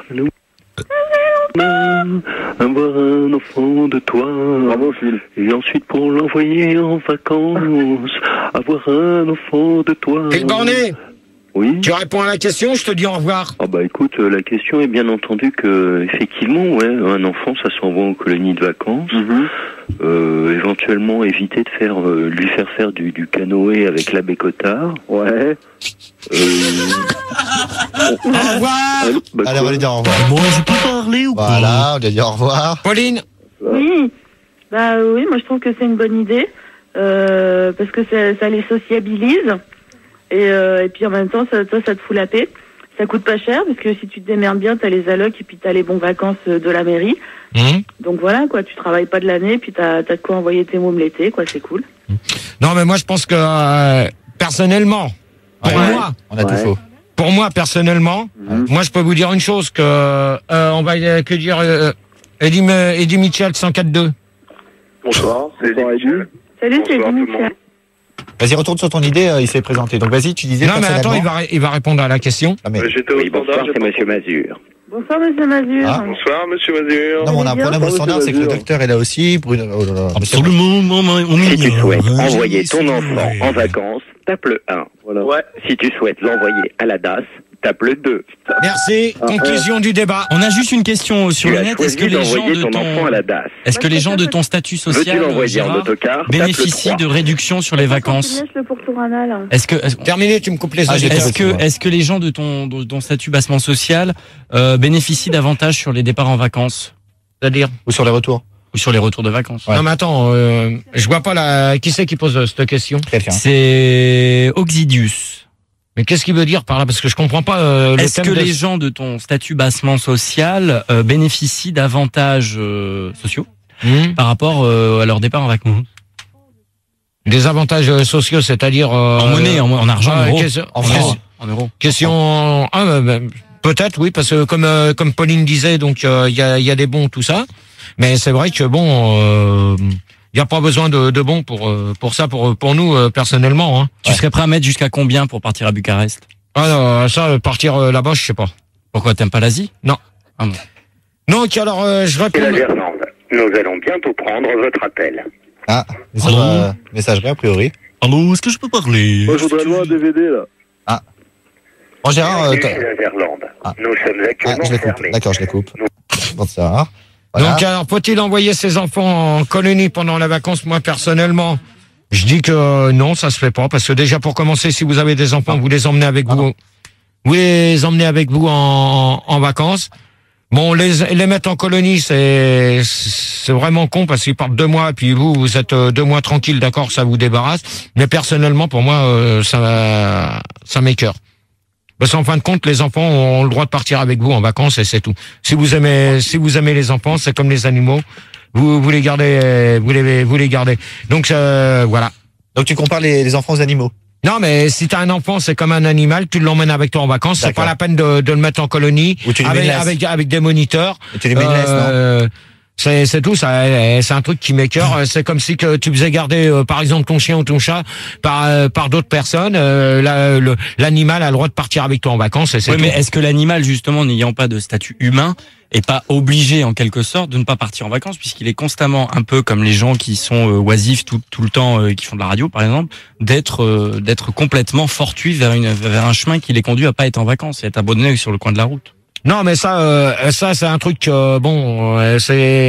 avoir un enfant de toi. Bravo Phil. Et ensuite pour l'envoyer en vacances, avoir un enfant de toi. Phil Bornet. Oui. Tu réponds à la question, je te dis au revoir. Ah bah écoute, euh, la question est bien entendu que effectivement, ouais, un enfant, ça s'envoie en colonie de vacances. Mhm. Euh, éventuellement éviter de faire, euh, lui faire faire du, du canoë avec l'abbé Cotard. Ouais. Euh, Au revoir. allô, bah, Allez, on quoi va lui dire au revoir. Moi, je peux parler ou pas? Voilà, on lui a dit au revoir. Pauline. Oui, bah oui, moi je trouve que c'est une bonne idée euh, parce que ça, ça les sociabilise et, euh, et puis en même temps, ça, toi, ça te fout la paix. Ça coûte pas cher parce que si tu te démerdes bien, t'as les allocs et puis t'as les bons vacances euh, de la mairie. Hum. Donc voilà, quoi, tu travailles pas de l'année, puis t'as t'as de quoi envoyer tes mômes l'été, quoi, c'est cool. Non, mais moi, je pense que euh, personnellement, pour Ouais. moi, On a tout Ouais. faux. pour moi personnellement, Mhm. moi, je peux vous dire une chose que euh, on va euh, que dire euh, Eddie, euh, Eddie Mitchell cent quatre deux. Bonsoir, c'est Bonsoir, Eddie Eddie. Mitchell. Salut, c'est Bonsoir, tout le Dimitri. monde. Vas-y, retourne sur ton idée, euh, il s'est présenté. Donc vas-y, tu disais Non, mais attends, il personnellement. va ré- il va répondre à la question. Ah, mais- Euh, J'étais au oui, standard. bonsoir, j'ai c'est pas Monsieur entendu. Mazur. Bonsoir, monsieur Mazur. Ah. Bonsoir, monsieur Mazur. Non, mais on a un Vous allez problème bien au standard, c'est que le Bonjour. docteur est là aussi. Bruno, oh là là, monsieur- Absolument, maman, on Si tu ignore, souhaites hein, envoyer j'ai ton dit, enfant ouais. en vacances, tape le un. Voilà. Ouais. Si tu souhaites l'envoyer à la D A S, tape le deux. Merci. Ah, Conclusion du débat. On a juste une question sur Tu le as net. Est-ce choisi que les gens d'envoyer de ton ton, enfant à la D A S. est-ce que les gens de ton statut Veux-tu social, l'envoyer en Gérard, autocar, tape le bénéficient trois. de réductions sur les vacances? le pourtour anal. Est-ce que, est-ce- Terminé, tu me coupes les Ah, j'ai oreilles. est-ce Excuse-moi. que, est-ce que les gens de ton, de ton statut bassement social euh, bénéficient davantage sur les départs en vacances? C'est-à-dire Ou sur les retours. Ou sur les retours de vacances? Ouais. Non, mais attends, euh, je vois pas la. Qui c'est qui pose euh, cette question? Quelqu'un. C'est Oxidius. Mais qu'est-ce qu'il veut dire par là? Parce que je comprends pas euh, le Est-ce thème que de- les gens de ton statut bassement social euh, bénéficient d'avantages euh, sociaux Hmm. par rapport euh, à leur départ en vacances? Des avantages euh, sociaux, c'est-à-dire euh, En monnaie, en, en argent, en ah, euros. question- En en francs. France. En euros. Question. Ah, bah, bah, peut-être, oui, parce que comme euh, comme Pauline disait, donc il y a il y a des bons, tout ça. Mais c'est vrai que bon, il y a pas besoin de, de bons pour euh, pour ça, pour pour nous euh, personnellement. Hein. Tu serais prêt à mettre jusqu'à combien pour partir à Bucarest? Ah non, ça, euh, partir euh, là-bas, je sais pas. Pourquoi, t'aimes pas l'Asie? Non. Ah bon. Donc alors, euh, je C'est la réponds. Gerlande. Nous allons bientôt prendre votre appel. Ah, message, Allô euh, messagerie a priori. Allô, est-ce que je peux parler? Moi, je voudrais voir un D V D là. Bon, Gérard, euh, Bienvenue chez la Verlande. Ah. Nous sommes ah, actuellement je les coupe. fermés. D'accord, je les coupe. Bonsoir. Voilà. Donc, alors, faut-il envoyer ses enfants en colonie pendant les vacances? Moi, personnellement, je dis que euh, non, ça se fait pas. Parce que déjà, pour commencer, si vous avez des enfants, vous les emmenez avec Ah, vous. non. Vous les emmenez avec vous en, en vacances. Bon, les, les mettre en colonie, c'est, c'est vraiment con parce qu'ils partent deux mois, et puis vous, vous êtes euh, deux mois tranquille, d'accord, ça vous débarrasse. Mais personnellement, pour moi, euh, ça, ça m'écœure. Parce qu'en fin de compte, les enfants ont le droit de partir avec vous en vacances et c'est tout. Si vous aimez, si vous aimez les enfants, c'est comme les animaux. Vous, vous les gardez, vous les, vous les gardez. Donc, euh, voilà. Donc tu compares les, les enfants aux animaux? Non, mais si t'as un enfant, c'est comme un animal, tu l'emmènes avec toi en vacances, c'est D'accord. pas la peine de, de le mettre en colonie. Ou tu lui mets avec, une laisse. avec, avec des moniteurs. Et tu lui mets une laisse, non? Euh, c'est, c'est tout, ça, c'est un truc qui m'écœure. C'est comme si que tu faisais garder, euh, par exemple, ton chien ou ton chat par, euh, par d'autres personnes. Euh, la- le- l'animal a le droit de partir avec toi en vacances et c'est Oui, tout. mais est-ce que l'animal, justement, n'ayant pas de statut humain, est pas obligé, en quelque sorte, de ne pas partir en vacances, puisqu'il est constamment, un peu comme les gens qui sont euh, oisifs tout, tout le temps, euh, qui font de la radio, par exemple, d'être euh, d'être complètement fortuit vers, une, vers un chemin qui les conduit à pas être en vacances et être abandonné sur le coin de la route? Non, mais ça, euh, ça c'est un truc, euh, bon, euh, c'est